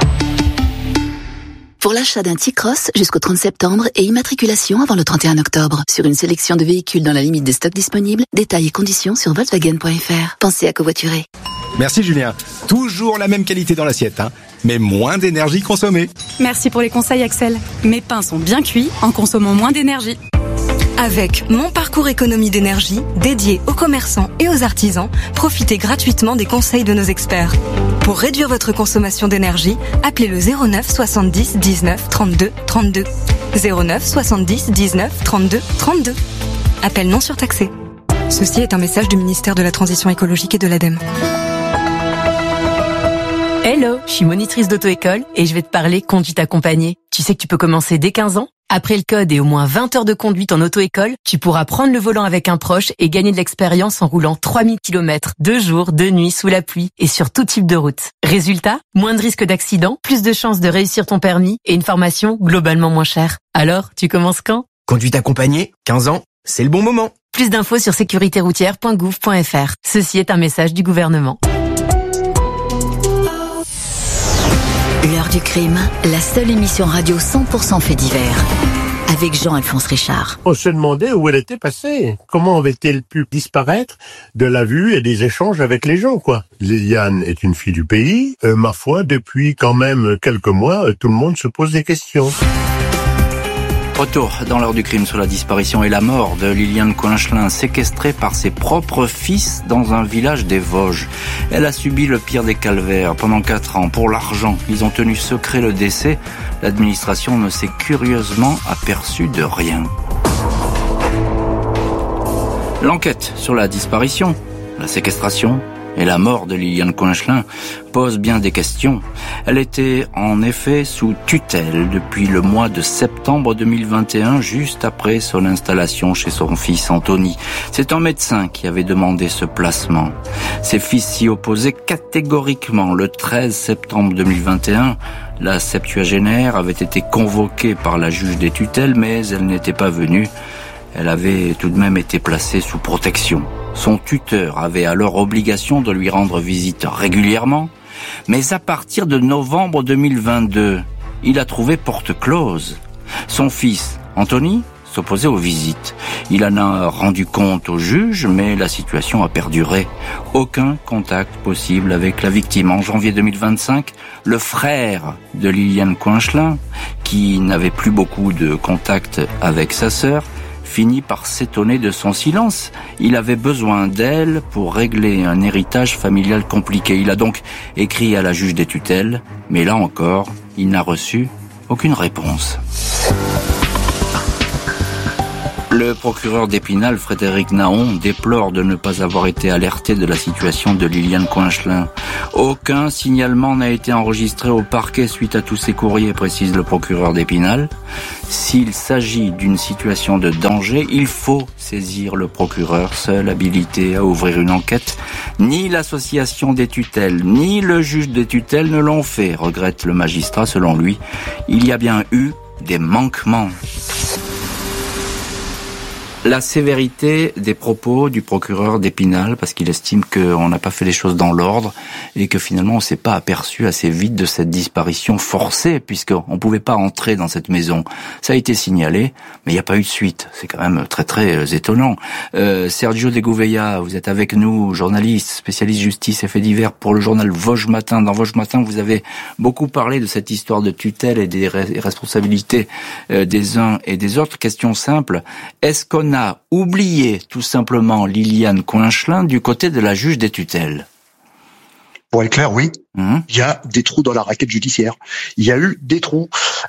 Pour l'achat d'un T-Cross jusqu'au trente septembre et immatriculation avant le trente et un octobre. Sur une sélection de véhicules dans la limite des stocks disponibles, détails et conditions sur volkswagen point f r. Pensez à covoiturer. Merci Julien. Toujours la même qualité dans l'assiette, hein, mais moins d'énergie consommée. Merci pour les conseils Axel. Mes pains sont bien cuits en consommant moins d'énergie. Avec Mon Parcours Économie d'énergie, dédié aux commerçants et aux artisans, profitez gratuitement des conseils de nos experts. Pour réduire votre consommation d'énergie, appelez le zéro neuf soixante-dix dix-neuf trente-deux trente-deux. zéro neuf soixante-dix dix-neuf trente-deux trente-deux. Appel non surtaxé. Ceci est un message du ministère de la Transition écologique et de l'ADEME. Hello, je suis monitrice d'auto-école et je vais te parler conduite accompagnée. Tu sais que tu peux commencer dès quinze ans? Après le code et au moins vingt heures de conduite en auto-école, tu pourras prendre le volant avec un proche et gagner de l'expérience en roulant trois mille kilomètres, deux jours, deux nuits, sous la pluie et sur tout type de route. Résultat, moins de risques d'accident, plus de chances de réussir ton permis et une formation globalement moins chère. Alors, tu commences quand? Conduite accompagnée, quinze ans, c'est le bon moment. Plus d'infos sur sécurité routière point gouv point f r. Ceci est un message du gouvernement. L'heure du crime, la seule émission radio cent pour cent fait divers. Avec Jean-Alphonse Richard. On se demandait où elle était passée. Comment avait-elle pu disparaître de la vue et des échanges avec les gens, quoi. Liliane est une fille du pays. Euh, ma foi, depuis quand même quelques mois, tout le monde se pose des questions. Retour dans l'heure du crime sur la disparition et la mort de Liliane Coinchelin, séquestrée par ses propres fils dans un village des Vosges. Elle a subi le pire des calvaires pendant quatre ans. Pour l'argent, ils ont tenu secret le décès. L'administration ne s'est curieusement aperçue de rien. L'enquête sur la disparition, la séquestration et la mort de Liliane Coinchelin pose bien des questions. Elle était en effet sous tutelle depuis le mois de septembre deux mille vingt et un, juste après son installation chez son fils Anthony. C'est un médecin qui avait demandé ce placement. Ses fils s'y opposaient catégoriquement. Le treize septembre deux mille vingt et un, la septuagénaire avait été convoquée par la juge des tutelles, mais elle n'était pas venue. Elle avait tout de même été placée sous protection. Son tuteur avait alors obligation de lui rendre visite régulièrement, mais à partir de novembre deux mille vingt-deux, il a trouvé porte close. Son fils, Anthony, s'opposer aux visites. Il en a rendu compte au juge, mais la situation a perduré. Aucun contact possible avec la victime. En janvier deux mille vingt-cinq, le frère de Liliane Coinchelin, qui n'avait plus beaucoup de contact avec sa sœur, finit par s'étonner de son silence. Il avait besoin d'elle pour régler un héritage familial compliqué. Il a donc écrit à la juge des tutelles, mais là encore, il n'a reçu aucune réponse. Le procureur d'Épinal, Frédéric Naon, déplore de ne pas avoir été alerté de la situation de Liliane Coinchelin. Aucun signalement n'a été enregistré au parquet suite à tous ces courriers, précise le procureur d'Épinal. S'il s'agit d'une situation de danger, il faut saisir le procureur, seul habilité à ouvrir une enquête. Ni l'association des tutelles, ni le juge des tutelles ne l'ont fait, regrette le magistrat. Selon lui, il y a bien eu des manquements. La sévérité des propos du procureur d'Épinal, parce qu'il estime qu'on n'a pas fait les choses dans l'ordre et que finalement on s'est pas aperçu assez vite de cette disparition forcée, puisqu'on pouvait pas entrer dans cette maison. Ça a été signalé, mais il n'y a pas eu de suite. C'est quand même très très étonnant. Euh, Sergio de Gouveia, vous êtes avec nous, journaliste, spécialiste justice et faits divers pour le journal Vosges Matin. Dans Vosges Matin, vous avez beaucoup parlé de cette histoire de tutelle et des responsabilités des uns et des autres. Question simple, est-ce qu'on a oublié tout simplement Liliane Coinchelin du côté de la juge des tutelles? Pour être clair, oui. Mmh. Il y a des trous dans la raquette judiciaire. Il y a eu des trous.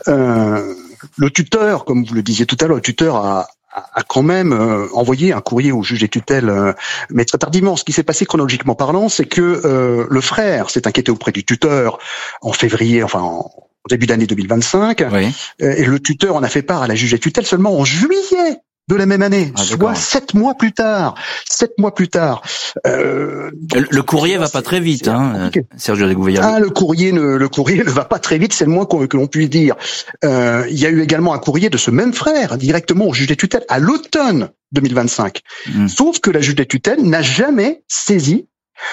Euh, le tuteur, comme vous le disiez tout à l'heure, le tuteur a, a quand même euh, envoyé un courrier au juge des tutelles, euh, mais très tardivement. Ce qui s'est passé chronologiquement parlant, c'est que euh, le frère s'est inquiété auprès du tuteur en février, enfin en au début d'année deux mille vingt-cinq, oui. Et le tuteur en a fait part à la juge des tutelles seulement en juillet de la même année, ah, soit sept mois plus tard. Sept mois plus tard. Euh, le, le courrier va pas très vite, hein, Sergio de Gouveia. Ah, le courrier ne, le courrier ne va pas très vite, c'est le moins qu'on, que l'on puisse dire. Euh, il y a eu également un courrier de ce même frère directement au juge des tutelles à l'automne deux mille vingt-cinq. Mmh. Sauf que la juge des tutelles n'a jamais saisi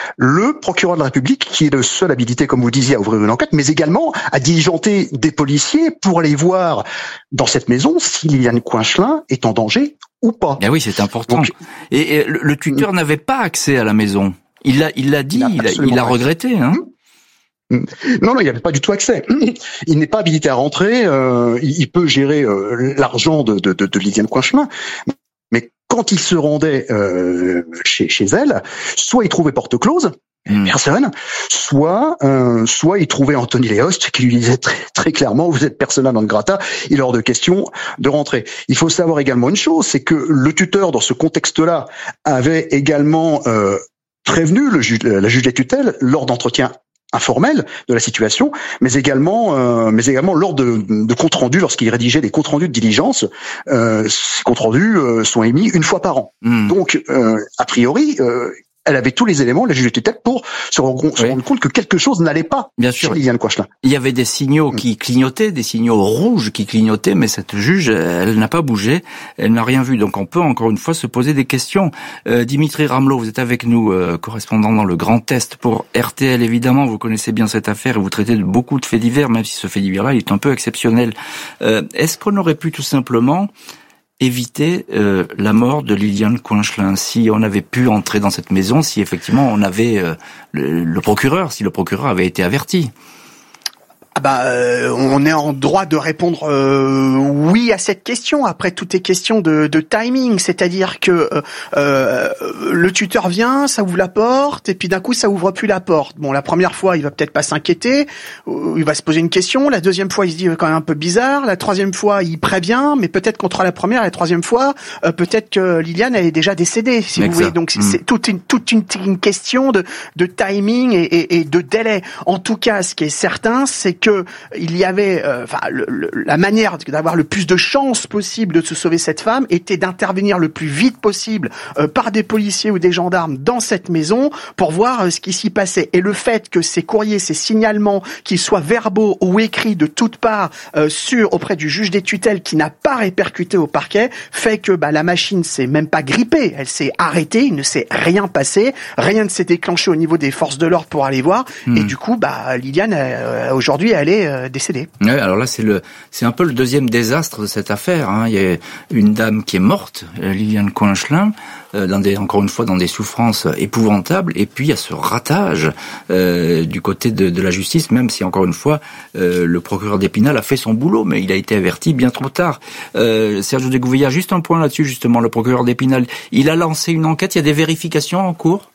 le procureur de la République, qui est le seul habilité, comme vous disiez, à ouvrir une enquête, mais également à diligenter des policiers pour aller voir dans cette maison si Liliane Coinchelin est en danger ou pas. Ah oui, c'est important. Donc, et, et le, le tuteur n'avait pas accès à la maison. Il l'a, il l'a dit, il a, il a regretté, hein. Non, non, il n'y avait pas du tout accès. Il n'est pas habilité à rentrer. Euh, il, il peut gérer euh, l'argent de, de, de, de Liliane Coinchelin. Mais quand il se rendait euh, chez, chez elle, soit il trouvait porte close, mmh. personne, soit euh, soit il trouvait Anthony Léost qui lui disait très, très clairement, vous êtes persona non grata, il est hors de question de rentrer. Il faut savoir également une chose, c'est que le tuteur, dans ce contexte-là, avait également euh, prévenu le juge, la juge des tutelles lors d'entretiens informel de la situation, mais également, euh, mais également lors de, de comptes rendus, lorsqu'il rédigeait des comptes rendus de diligence, euh, ces comptes rendus euh, sont émis une fois par an. Mmh. Donc, euh, a priori, euh, elle avait tous les éléments, la juge des tutelles, pour se rendre, oui. se rendre compte que quelque chose n'allait pas. Bien sûr. Chez Liliane Coinchelin. Il y avait des signaux qui clignotaient, des signaux rouges qui clignotaient, mais cette juge, elle n'a pas bougé, elle n'a rien vu. Donc on peut encore une fois se poser des questions. Euh, Dimitri Ramelot, vous êtes avec nous, euh, correspondant dans le Grand Est pour R T L. Évidemment, vous connaissez bien cette affaire et vous traitez de beaucoup de faits divers, même si ce fait divers-là, il est un peu exceptionnel. Euh, est-ce qu'on aurait pu tout simplement éviter euh, la mort de Liliane Coinchelin, si on avait pu entrer dans cette maison, si effectivement on avait euh, le, le procureur, si le procureur avait été averti? Ah bah, euh, on est en droit de répondre euh, oui à cette question. Après, tout est question de, de timing, c'est-à-dire que euh, euh, le tuteur vient, ça ouvre la porte, et puis d'un coup, ça ouvre plus la porte. Bon, la première fois, il va peut-être pas s'inquiéter, il va se poser une question. La deuxième fois, il se dit quand même un peu bizarre. La troisième fois, il prévient, mais peut-être contre la première et la troisième fois, euh, peut-être que Liliane elle est déjà décédée, si vous voulez. Donc, mmh. c'est toute une toute une, une question de, de timing et, et, et de délai. En tout cas, ce qui est certain, c'est que que il y avait, euh, enfin, le, le, la manière d'avoir le plus de chances possible de se sauver cette femme était d'intervenir le plus vite possible euh, par des policiers ou des gendarmes dans cette maison pour voir euh, ce qui s'y passait. Et le fait que ces courriers, ces signalements, qu'ils soient verbaux ou écrits de toutes parts euh, sur auprès du juge des tutelles qui n'a pas répercuté au parquet, fait que bah, la machine s'est même pas grippée, elle s'est arrêtée, il ne s'est rien passé, rien ne s'est déclenché au niveau des forces de l'ordre pour aller voir. Mmh. Et du coup, bah Liliane euh, aujourd'hui elle est euh, décédée. Ouais, alors là, c'est le, c'est un peu le deuxième désastre de cette affaire. Hein. Il y a une dame qui est morte, Liliane Coinchelin, euh, dans des, encore une fois, dans des souffrances épouvantables. Et puis il y a ce ratage euh, du côté de, de la justice, même si encore une fois, euh, le procureur d'Épinal a fait son boulot, mais il a été averti bien trop tard. Euh, Sergio de Gouveia, juste un point là-dessus, justement, le procureur d'Épinal, il a lancé une enquête. Il y a des vérifications en cours.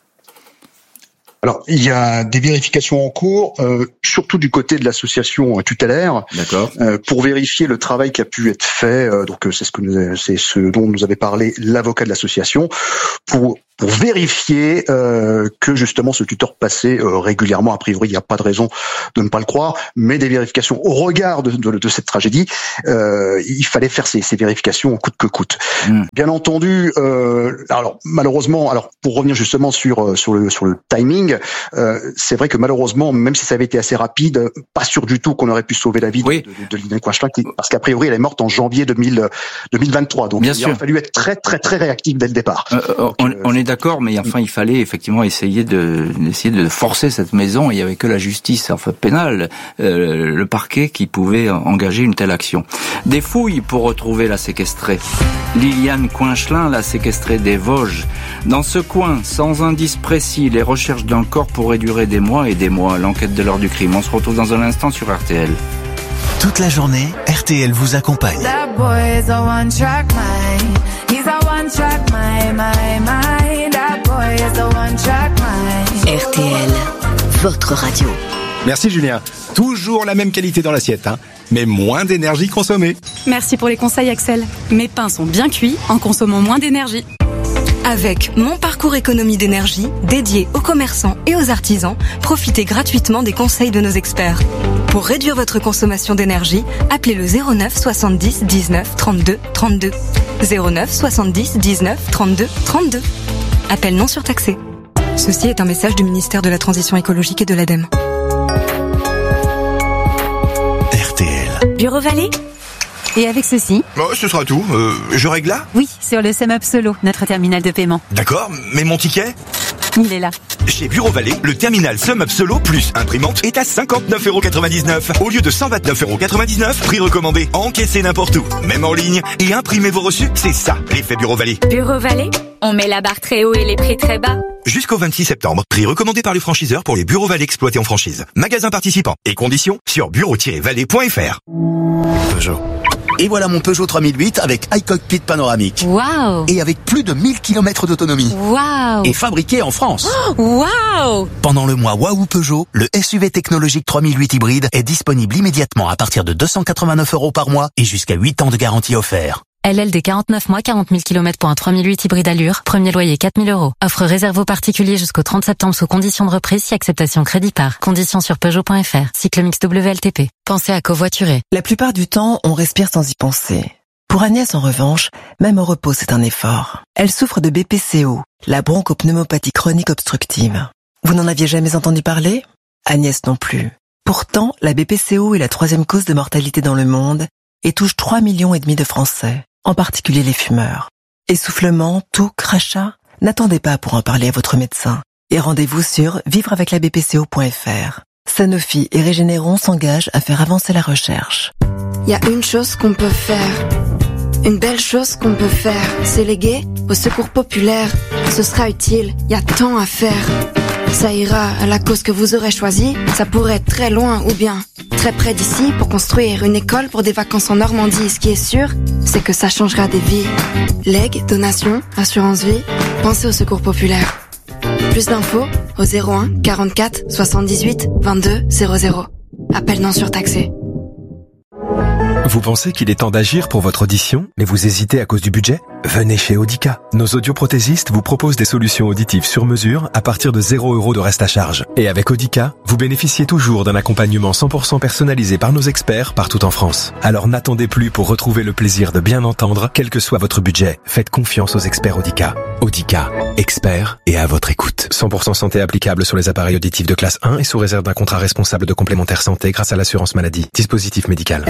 Alors, il y a des vérifications en cours, euh, surtout du côté de l'association tutélaire, D'accord. Euh, pour vérifier le travail qui a pu être fait. Euh, donc, c'est ce que nous, c'est ce dont nous avait parlé l'avocat de l'association, pour pour vérifier euh, que justement ce tuteur passait euh, régulièrement. A priori, il n'y a pas de raison de ne pas le croire, mais des vérifications au regard de, de, de cette tragédie, euh, il fallait faire ces, ces vérifications coûte que coûte. Mmh. Bien entendu, euh, alors malheureusement, alors pour revenir justement sur sur le sur le timing, euh, c'est vrai que malheureusement, même si ça avait été assez rapide, pas sûr du tout qu'on aurait pu sauver la vie oui. de, de, de Liliane Coinchelin, parce qu'a priori elle est morte en janvier deux mille vingt-trois. Donc Bien il sûr. a fallu être très très très réactif dès le départ. Euh, donc, on, on est d'accord, mais enfin, il fallait effectivement essayer de, d'essayer de forcer cette maison. Il n'y avait que la justice, enfin pénale, euh, le parquet qui pouvait engager une telle action. Des fouilles pour retrouver la séquestrée. Liliane Coinchelin, la séquestrée des Vosges. Dans ce coin, sans indice précis, les recherches d'un corps pourraient durer des mois et des mois. L'enquête de l'heure du crime. On se retrouve dans un instant sur R T L. Toute la journée, R T L vous accompagne. That boy is a one track mind. He's a one track mind, my mind. That boy is a one track mind. R T L, votre radio. Merci Julien. Toujours la même qualité dans l'assiette, hein, mais moins d'énergie consommée. Merci pour les conseils Axel. Mes pains sont bien cuits en consommant moins d'énergie. Avec Mon Parcours Économie d'énergie, dédié aux commerçants et aux artisans, profitez gratuitement des conseils de nos experts. Pour réduire votre consommation d'énergie, appelez le zéro neuf soixante-dix dix-neuf trente-deux trente-deux. zéro neuf soixante-dix dix-neuf trente-deux trente-deux. Appel non surtaxé. Ceci est un message du ministère de la Transition écologique et de l'ADEME. R T L. Bureau Vallée. Et avec ceci... Oh, ce sera tout. Euh, je règle là ? Oui, sur le SumUp Solo, notre terminal de paiement. D'accord, mais mon ticket ? Il est là. Chez Bureau Vallée, le terminal SumUp Solo plus imprimante est à cinquante-neuf euros quatre-vingt-dix-neuf au lieu de cent vingt-neuf euros quatre-vingt-dix-neuf, prix recommandé. Encaissez n'importe où, même en ligne, et imprimez vos reçus. C'est ça, l'effet Bureau Vallée. Bureau Vallée, on met la barre très haut et les prix très bas. Jusqu'au vingt-six septembre, prix recommandé par les franchiseurs pour les Bureaux Vallée exploités en franchise. Magasins participants et conditions sur bureau tiret vallée point f r. Peugeot. Et voilà mon Peugeot trois mille huit avec iCockpit panoramique. Waouh! Et avec plus de mille kilomètres d'autonomie. Waouh! Et fabriqué en France. Oh, waouh! Pendant le mois Waouh Peugeot, le S U V technologique trois mille huit hybride est disponible immédiatement à partir de deux cent quatre-vingt-neuf euros par mois et jusqu'à huit ans de garantie offert. L L D quarante-neuf mois, quarante mille kilomètres pour un trois mille huit hybride allure. Premier loyer quatre mille euros. Offre réservée aux particuliers jusqu'au trente septembre sous conditions de reprise si acceptation crédit par. Conditions sur Peugeot point f r. Cycle mix W L T P. Pensez à covoiturer. La plupart du temps, on respire sans y penser. Pour Agnès, en revanche, même au repos, c'est un effort. Elle souffre de B P C O, la bronchopneumopathie chronique obstructive. Vous n'en aviez jamais entendu parler? Agnès non plus. Pourtant, la B P C O est la troisième cause de mortalité dans le monde et touche trois millions et demi de Français, en particulier les fumeurs. Essoufflement, toux, crachat? N'attendez pas pour en parler à votre médecin et rendez-vous sur vivre avec la B P C O point f r. Sanofi et Régénéron s'engagent à faire avancer la recherche. Il y a une chose qu'on peut faire. Une belle chose qu'on peut faire, c'est léguer au secours populaire. Ce sera utile, il y a tant à faire. Ça ira à la cause que vous aurez choisie. Ça pourrait être très loin ou bien très près d'ici pour construire une école pour des vacances en Normandie. Ce qui est sûr, c'est que ça changera des vies. Legs, donations, assurance vie, pensez au secours populaire. Plus d'infos au zéro un quarante-quatre soixante-dix-huit vingt-deux zéro zéro. Appel non surtaxé. Vous pensez qu'il est temps d'agir pour votre audition, mais vous hésitez à cause du budget? Venez chez Audica. Nos audioprothésistes vous proposent des solutions auditives sur mesure à partir de zéro euros de reste à charge. Et avec Audica, vous bénéficiez toujours d'un accompagnement cent pour cent personnalisé par nos experts partout en France. Alors n'attendez plus pour retrouver le plaisir de bien entendre, quel que soit votre budget. Faites confiance aux experts Audica. Audica, experts et à votre écoute. cent pour cent santé applicable sur les appareils auditifs de classe un et sous réserve d'un contrat responsable de complémentaire santé grâce à l'assurance maladie. Dispositif médical.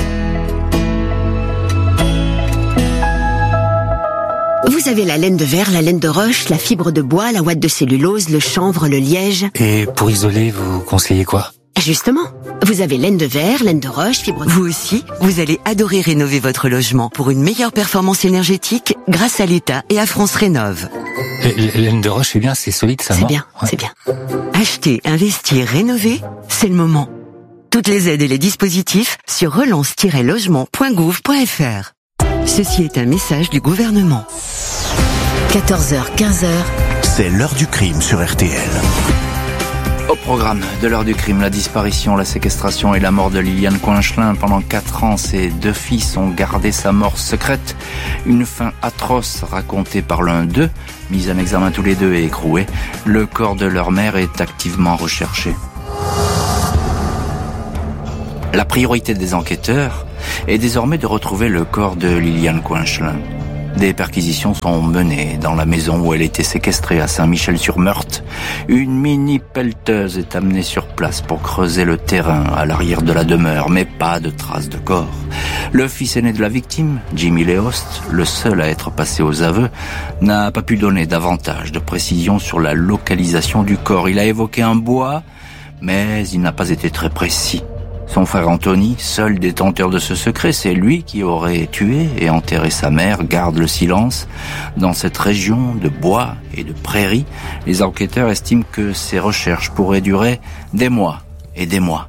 Vous avez la laine de verre, la laine de roche, la fibre de bois, la ouate de cellulose, le chanvre, le liège. Et pour isoler, vous conseillez quoi? Justement, vous avez laine de verre, laine de roche, fibre de... Vous aussi, vous allez adorer rénover votre logement pour une meilleure performance énergétique grâce à l'État et à France Rénov'. Laine de roche, c'est bien, c'est solide, ça, C'est non bien, ouais. c'est bien. Acheter, investir, rénover, c'est le moment. Toutes les aides et les dispositifs sur relance tiret logement point gouv point f r. Ceci est un message du gouvernement. quatorze heures, quinze heures. C'est l'heure du crime sur R T L. Au programme de l'heure du crime, la disparition, la séquestration et la mort de Liliane Coinchelin. Pendant quatre ans, ses deux fils ont gardé sa mort secrète. Une fin atroce racontée par l'un d'eux, mis en examen tous les deux et écroués. Le corps de leur mère est activement recherché. La priorité des enquêteurs est désormais de retrouver le corps de Liliane Coinchelin. Des perquisitions sont menées dans la maison où elle était séquestrée à Saint-Michel-sur-Meurthe. Une mini pelleteuse est amenée sur place pour creuser le terrain à l'arrière de la demeure, mais pas de traces de corps. Le fils aîné de la victime, Jimmy Léost, le seul à être passé aux aveux, n'a pas pu donner davantage de précisions sur la localisation du corps. Il a évoqué un bois, mais il n'a pas été très précis. Son frère Anthony, seul détenteur de ce secret, c'est lui qui aurait tué et enterré sa mère, garde le silence. Dans cette région de bois et de prairies, les enquêteurs estiment que ces recherches pourraient durer des mois et des mois.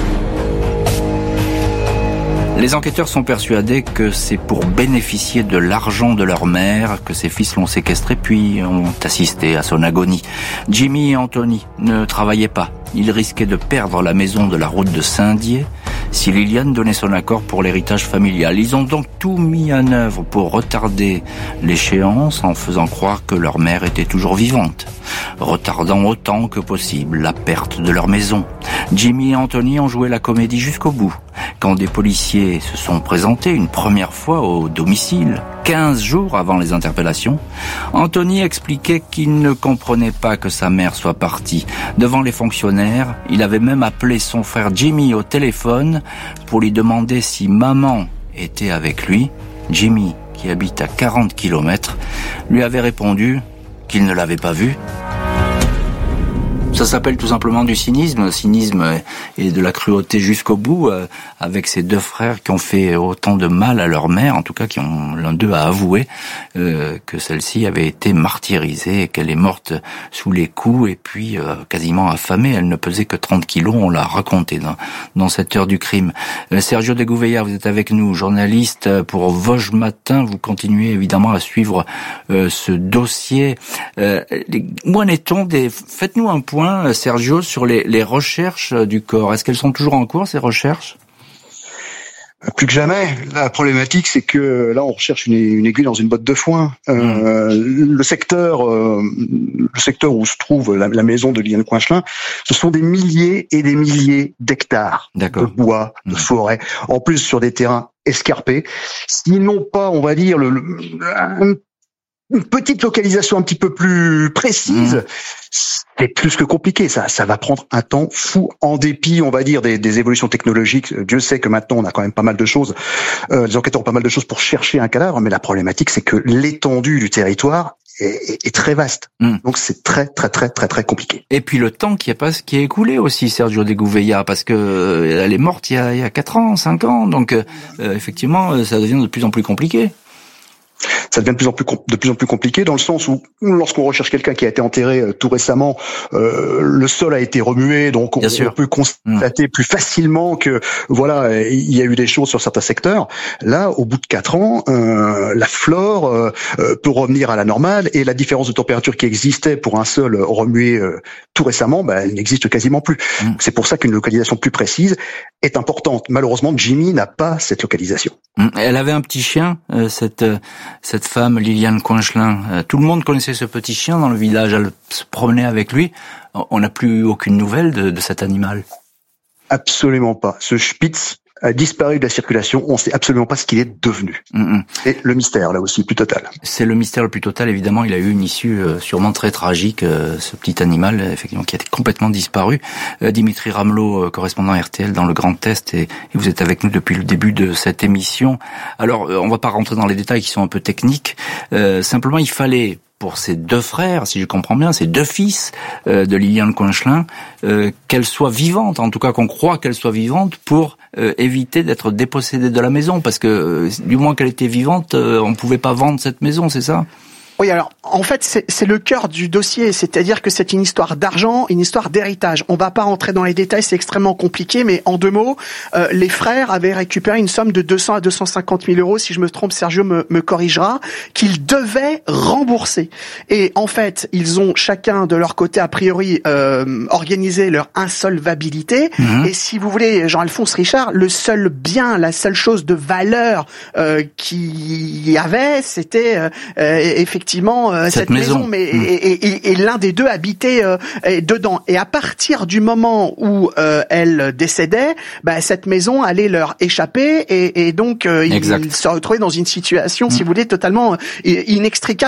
Les enquêteurs sont persuadés que c'est pour bénéficier de l'argent de leur mère que ses fils l'ont séquestré puis ont assisté à son agonie. Jimmy et Anthony ne travaillaient pas. Ils risquaient de perdre la maison de la route de Saint-Dié si Liliane donnait son accord pour l'héritage familial. Ils ont donc tout mis en œuvre pour retarder l'échéance en faisant croire que leur mère était toujours vivante, retardant autant que possible la perte de leur maison. Jimmy et Anthony ont joué la comédie jusqu'au bout. Quand des policiers se sont présentés une première fois au domicile, quinze jours avant les interpellations, Anthony expliquait qu'il ne comprenait pas que sa mère soit partie. Devant les fonctionnaires, il avait même appelé son frère Jimmy au téléphone pour lui demander si maman était avec lui. Jimmy, qui habite à quarante kilomètres, lui avait répondu qu'il ne l'avait pas vue. Ça s'appelle tout simplement du cynisme, cynisme et de la cruauté jusqu'au bout, euh, avec ces deux frères qui ont fait autant de mal à leur mère, en tout cas qui ont l'un d'eux a avoué euh, que celle-ci avait été martyrisée et qu'elle est morte sous les coups et puis euh, quasiment affamée. Elle ne pesait que trente kilos, on l'a raconté dans, dans cette heure du crime. Euh, Sergio de Gouveia, vous êtes avec nous, journaliste pour Vosges Matin. Vous continuez évidemment à suivre euh, ce dossier. Euh, les, où en est-on des... Faites-nous un point, Sergio, sur les, les recherches du corps. Est-ce qu'elles sont toujours en cours, ces recherches ? Plus que jamais. La problématique, c'est que là, on recherche une, une aiguille dans une botte de foin. Euh, mmh. Le secteur, euh, le secteur où se trouve la, la maison de Liliane Coinchelin, ce sont des milliers et des milliers d'hectares D'accord. de bois, de mmh. forêt, en plus sur des terrains escarpés. S'ils n'ont pas, on va dire, le, le un, une petite localisation un petit peu plus précise, mmh. c'est plus que compliqué. Ça, ça va prendre un temps fou, en dépit, on va dire, des, des évolutions technologiques. Dieu sait que maintenant, on a quand même pas mal de choses. Euh, les enquêteurs ont pas mal de choses pour chercher un cadavre, mais la problématique, c'est que l'étendue du territoire est, est, est très vaste. Mmh. Donc, c'est très, très, très, très, très compliqué. Et puis le temps qui a pas, qui est écoulé aussi, Sergio de Gouveia, parce que euh, elle est morte il y a, il y a quatre ans, cinq ans. Donc, euh, effectivement, ça devient de plus en plus compliqué. Ça devient de plus en plus de plus en plus compliqué dans le sens où lorsqu'on recherche quelqu'un qui a été enterré euh, tout récemment, euh, le sol a été remué, donc on, on peut constater mmh. plus facilement que voilà, il y a eu des choses sur certains secteurs. Là, au bout de quatre ans, euh, la flore euh, peut revenir à la normale et la différence de température qui existait pour un sol remué euh, tout récemment, bah, elle n'existe quasiment plus. Mmh. C'est pour ça qu'une localisation plus précise est importante. Malheureusement, Jimmy n'a pas cette localisation. Mmh. Elle avait un petit chien, euh, cette euh, cette femme Liliane Coinchelin. Euh, tout le monde connaissait ce petit chien dans le village. Elle se promenait avec lui. On n'a plus aucune nouvelle de, de cet animal. Absolument pas. Ce Spitz a disparu de la circulation. On ne sait absolument pas ce qu'il est devenu. Mm-hmm. Et le mystère, là aussi, plus total. C'est le mystère le plus total. Évidemment, il a eu une issue euh, sûrement très tragique, euh, ce petit animal, effectivement, qui a été complètement disparu. Euh, Dimitri Ramelot, euh, correspondant R T L dans le Grand Est, et, et vous êtes avec nous depuis le début de cette émission. Alors, euh, on va pas rentrer dans les détails qui sont un peu techniques. Euh, simplement, il fallait pour ces deux frères, si je comprends bien, ces deux fils euh, de Liliane Coinchelin, euh, qu'elle soit vivante, en tout cas qu'on croit qu'elle soit vivante, pour euh, éviter d'être dépossédée de la maison, parce que euh, du moins qu'elle était vivante, euh, on pouvait pas vendre cette maison, c'est ça ? Oui, alors en fait c'est, c'est le cœur du dossier, c'est-à-dire que c'est une histoire d'argent, une histoire d'héritage. On va pas rentrer dans les détails, c'est extrêmement compliqué, mais en deux mots, euh, les frères avaient récupéré une somme de deux cents à deux cent cinquante mille euros, si je me trompe, Sergio me, me corrigera, qu'ils devaient rembourser. Et en fait, ils ont chacun de leur côté a priori euh, organisé leur insolvabilité. Mmh. Et si vous voulez, Jean-Alphonse Richard, le seul bien, la seule chose de valeur euh, qu'il y avait, c'était euh, effectivement Effectivement, euh, cette, cette maison, maison mais mmh. et, et, et l'un des deux habitait euh, dedans. Et à partir du moment où euh, elle décédait, bah, cette maison allait leur échapper et, et donc euh, ils se retrouvaient dans une situation, mmh. si vous voulez, totalement inextricable.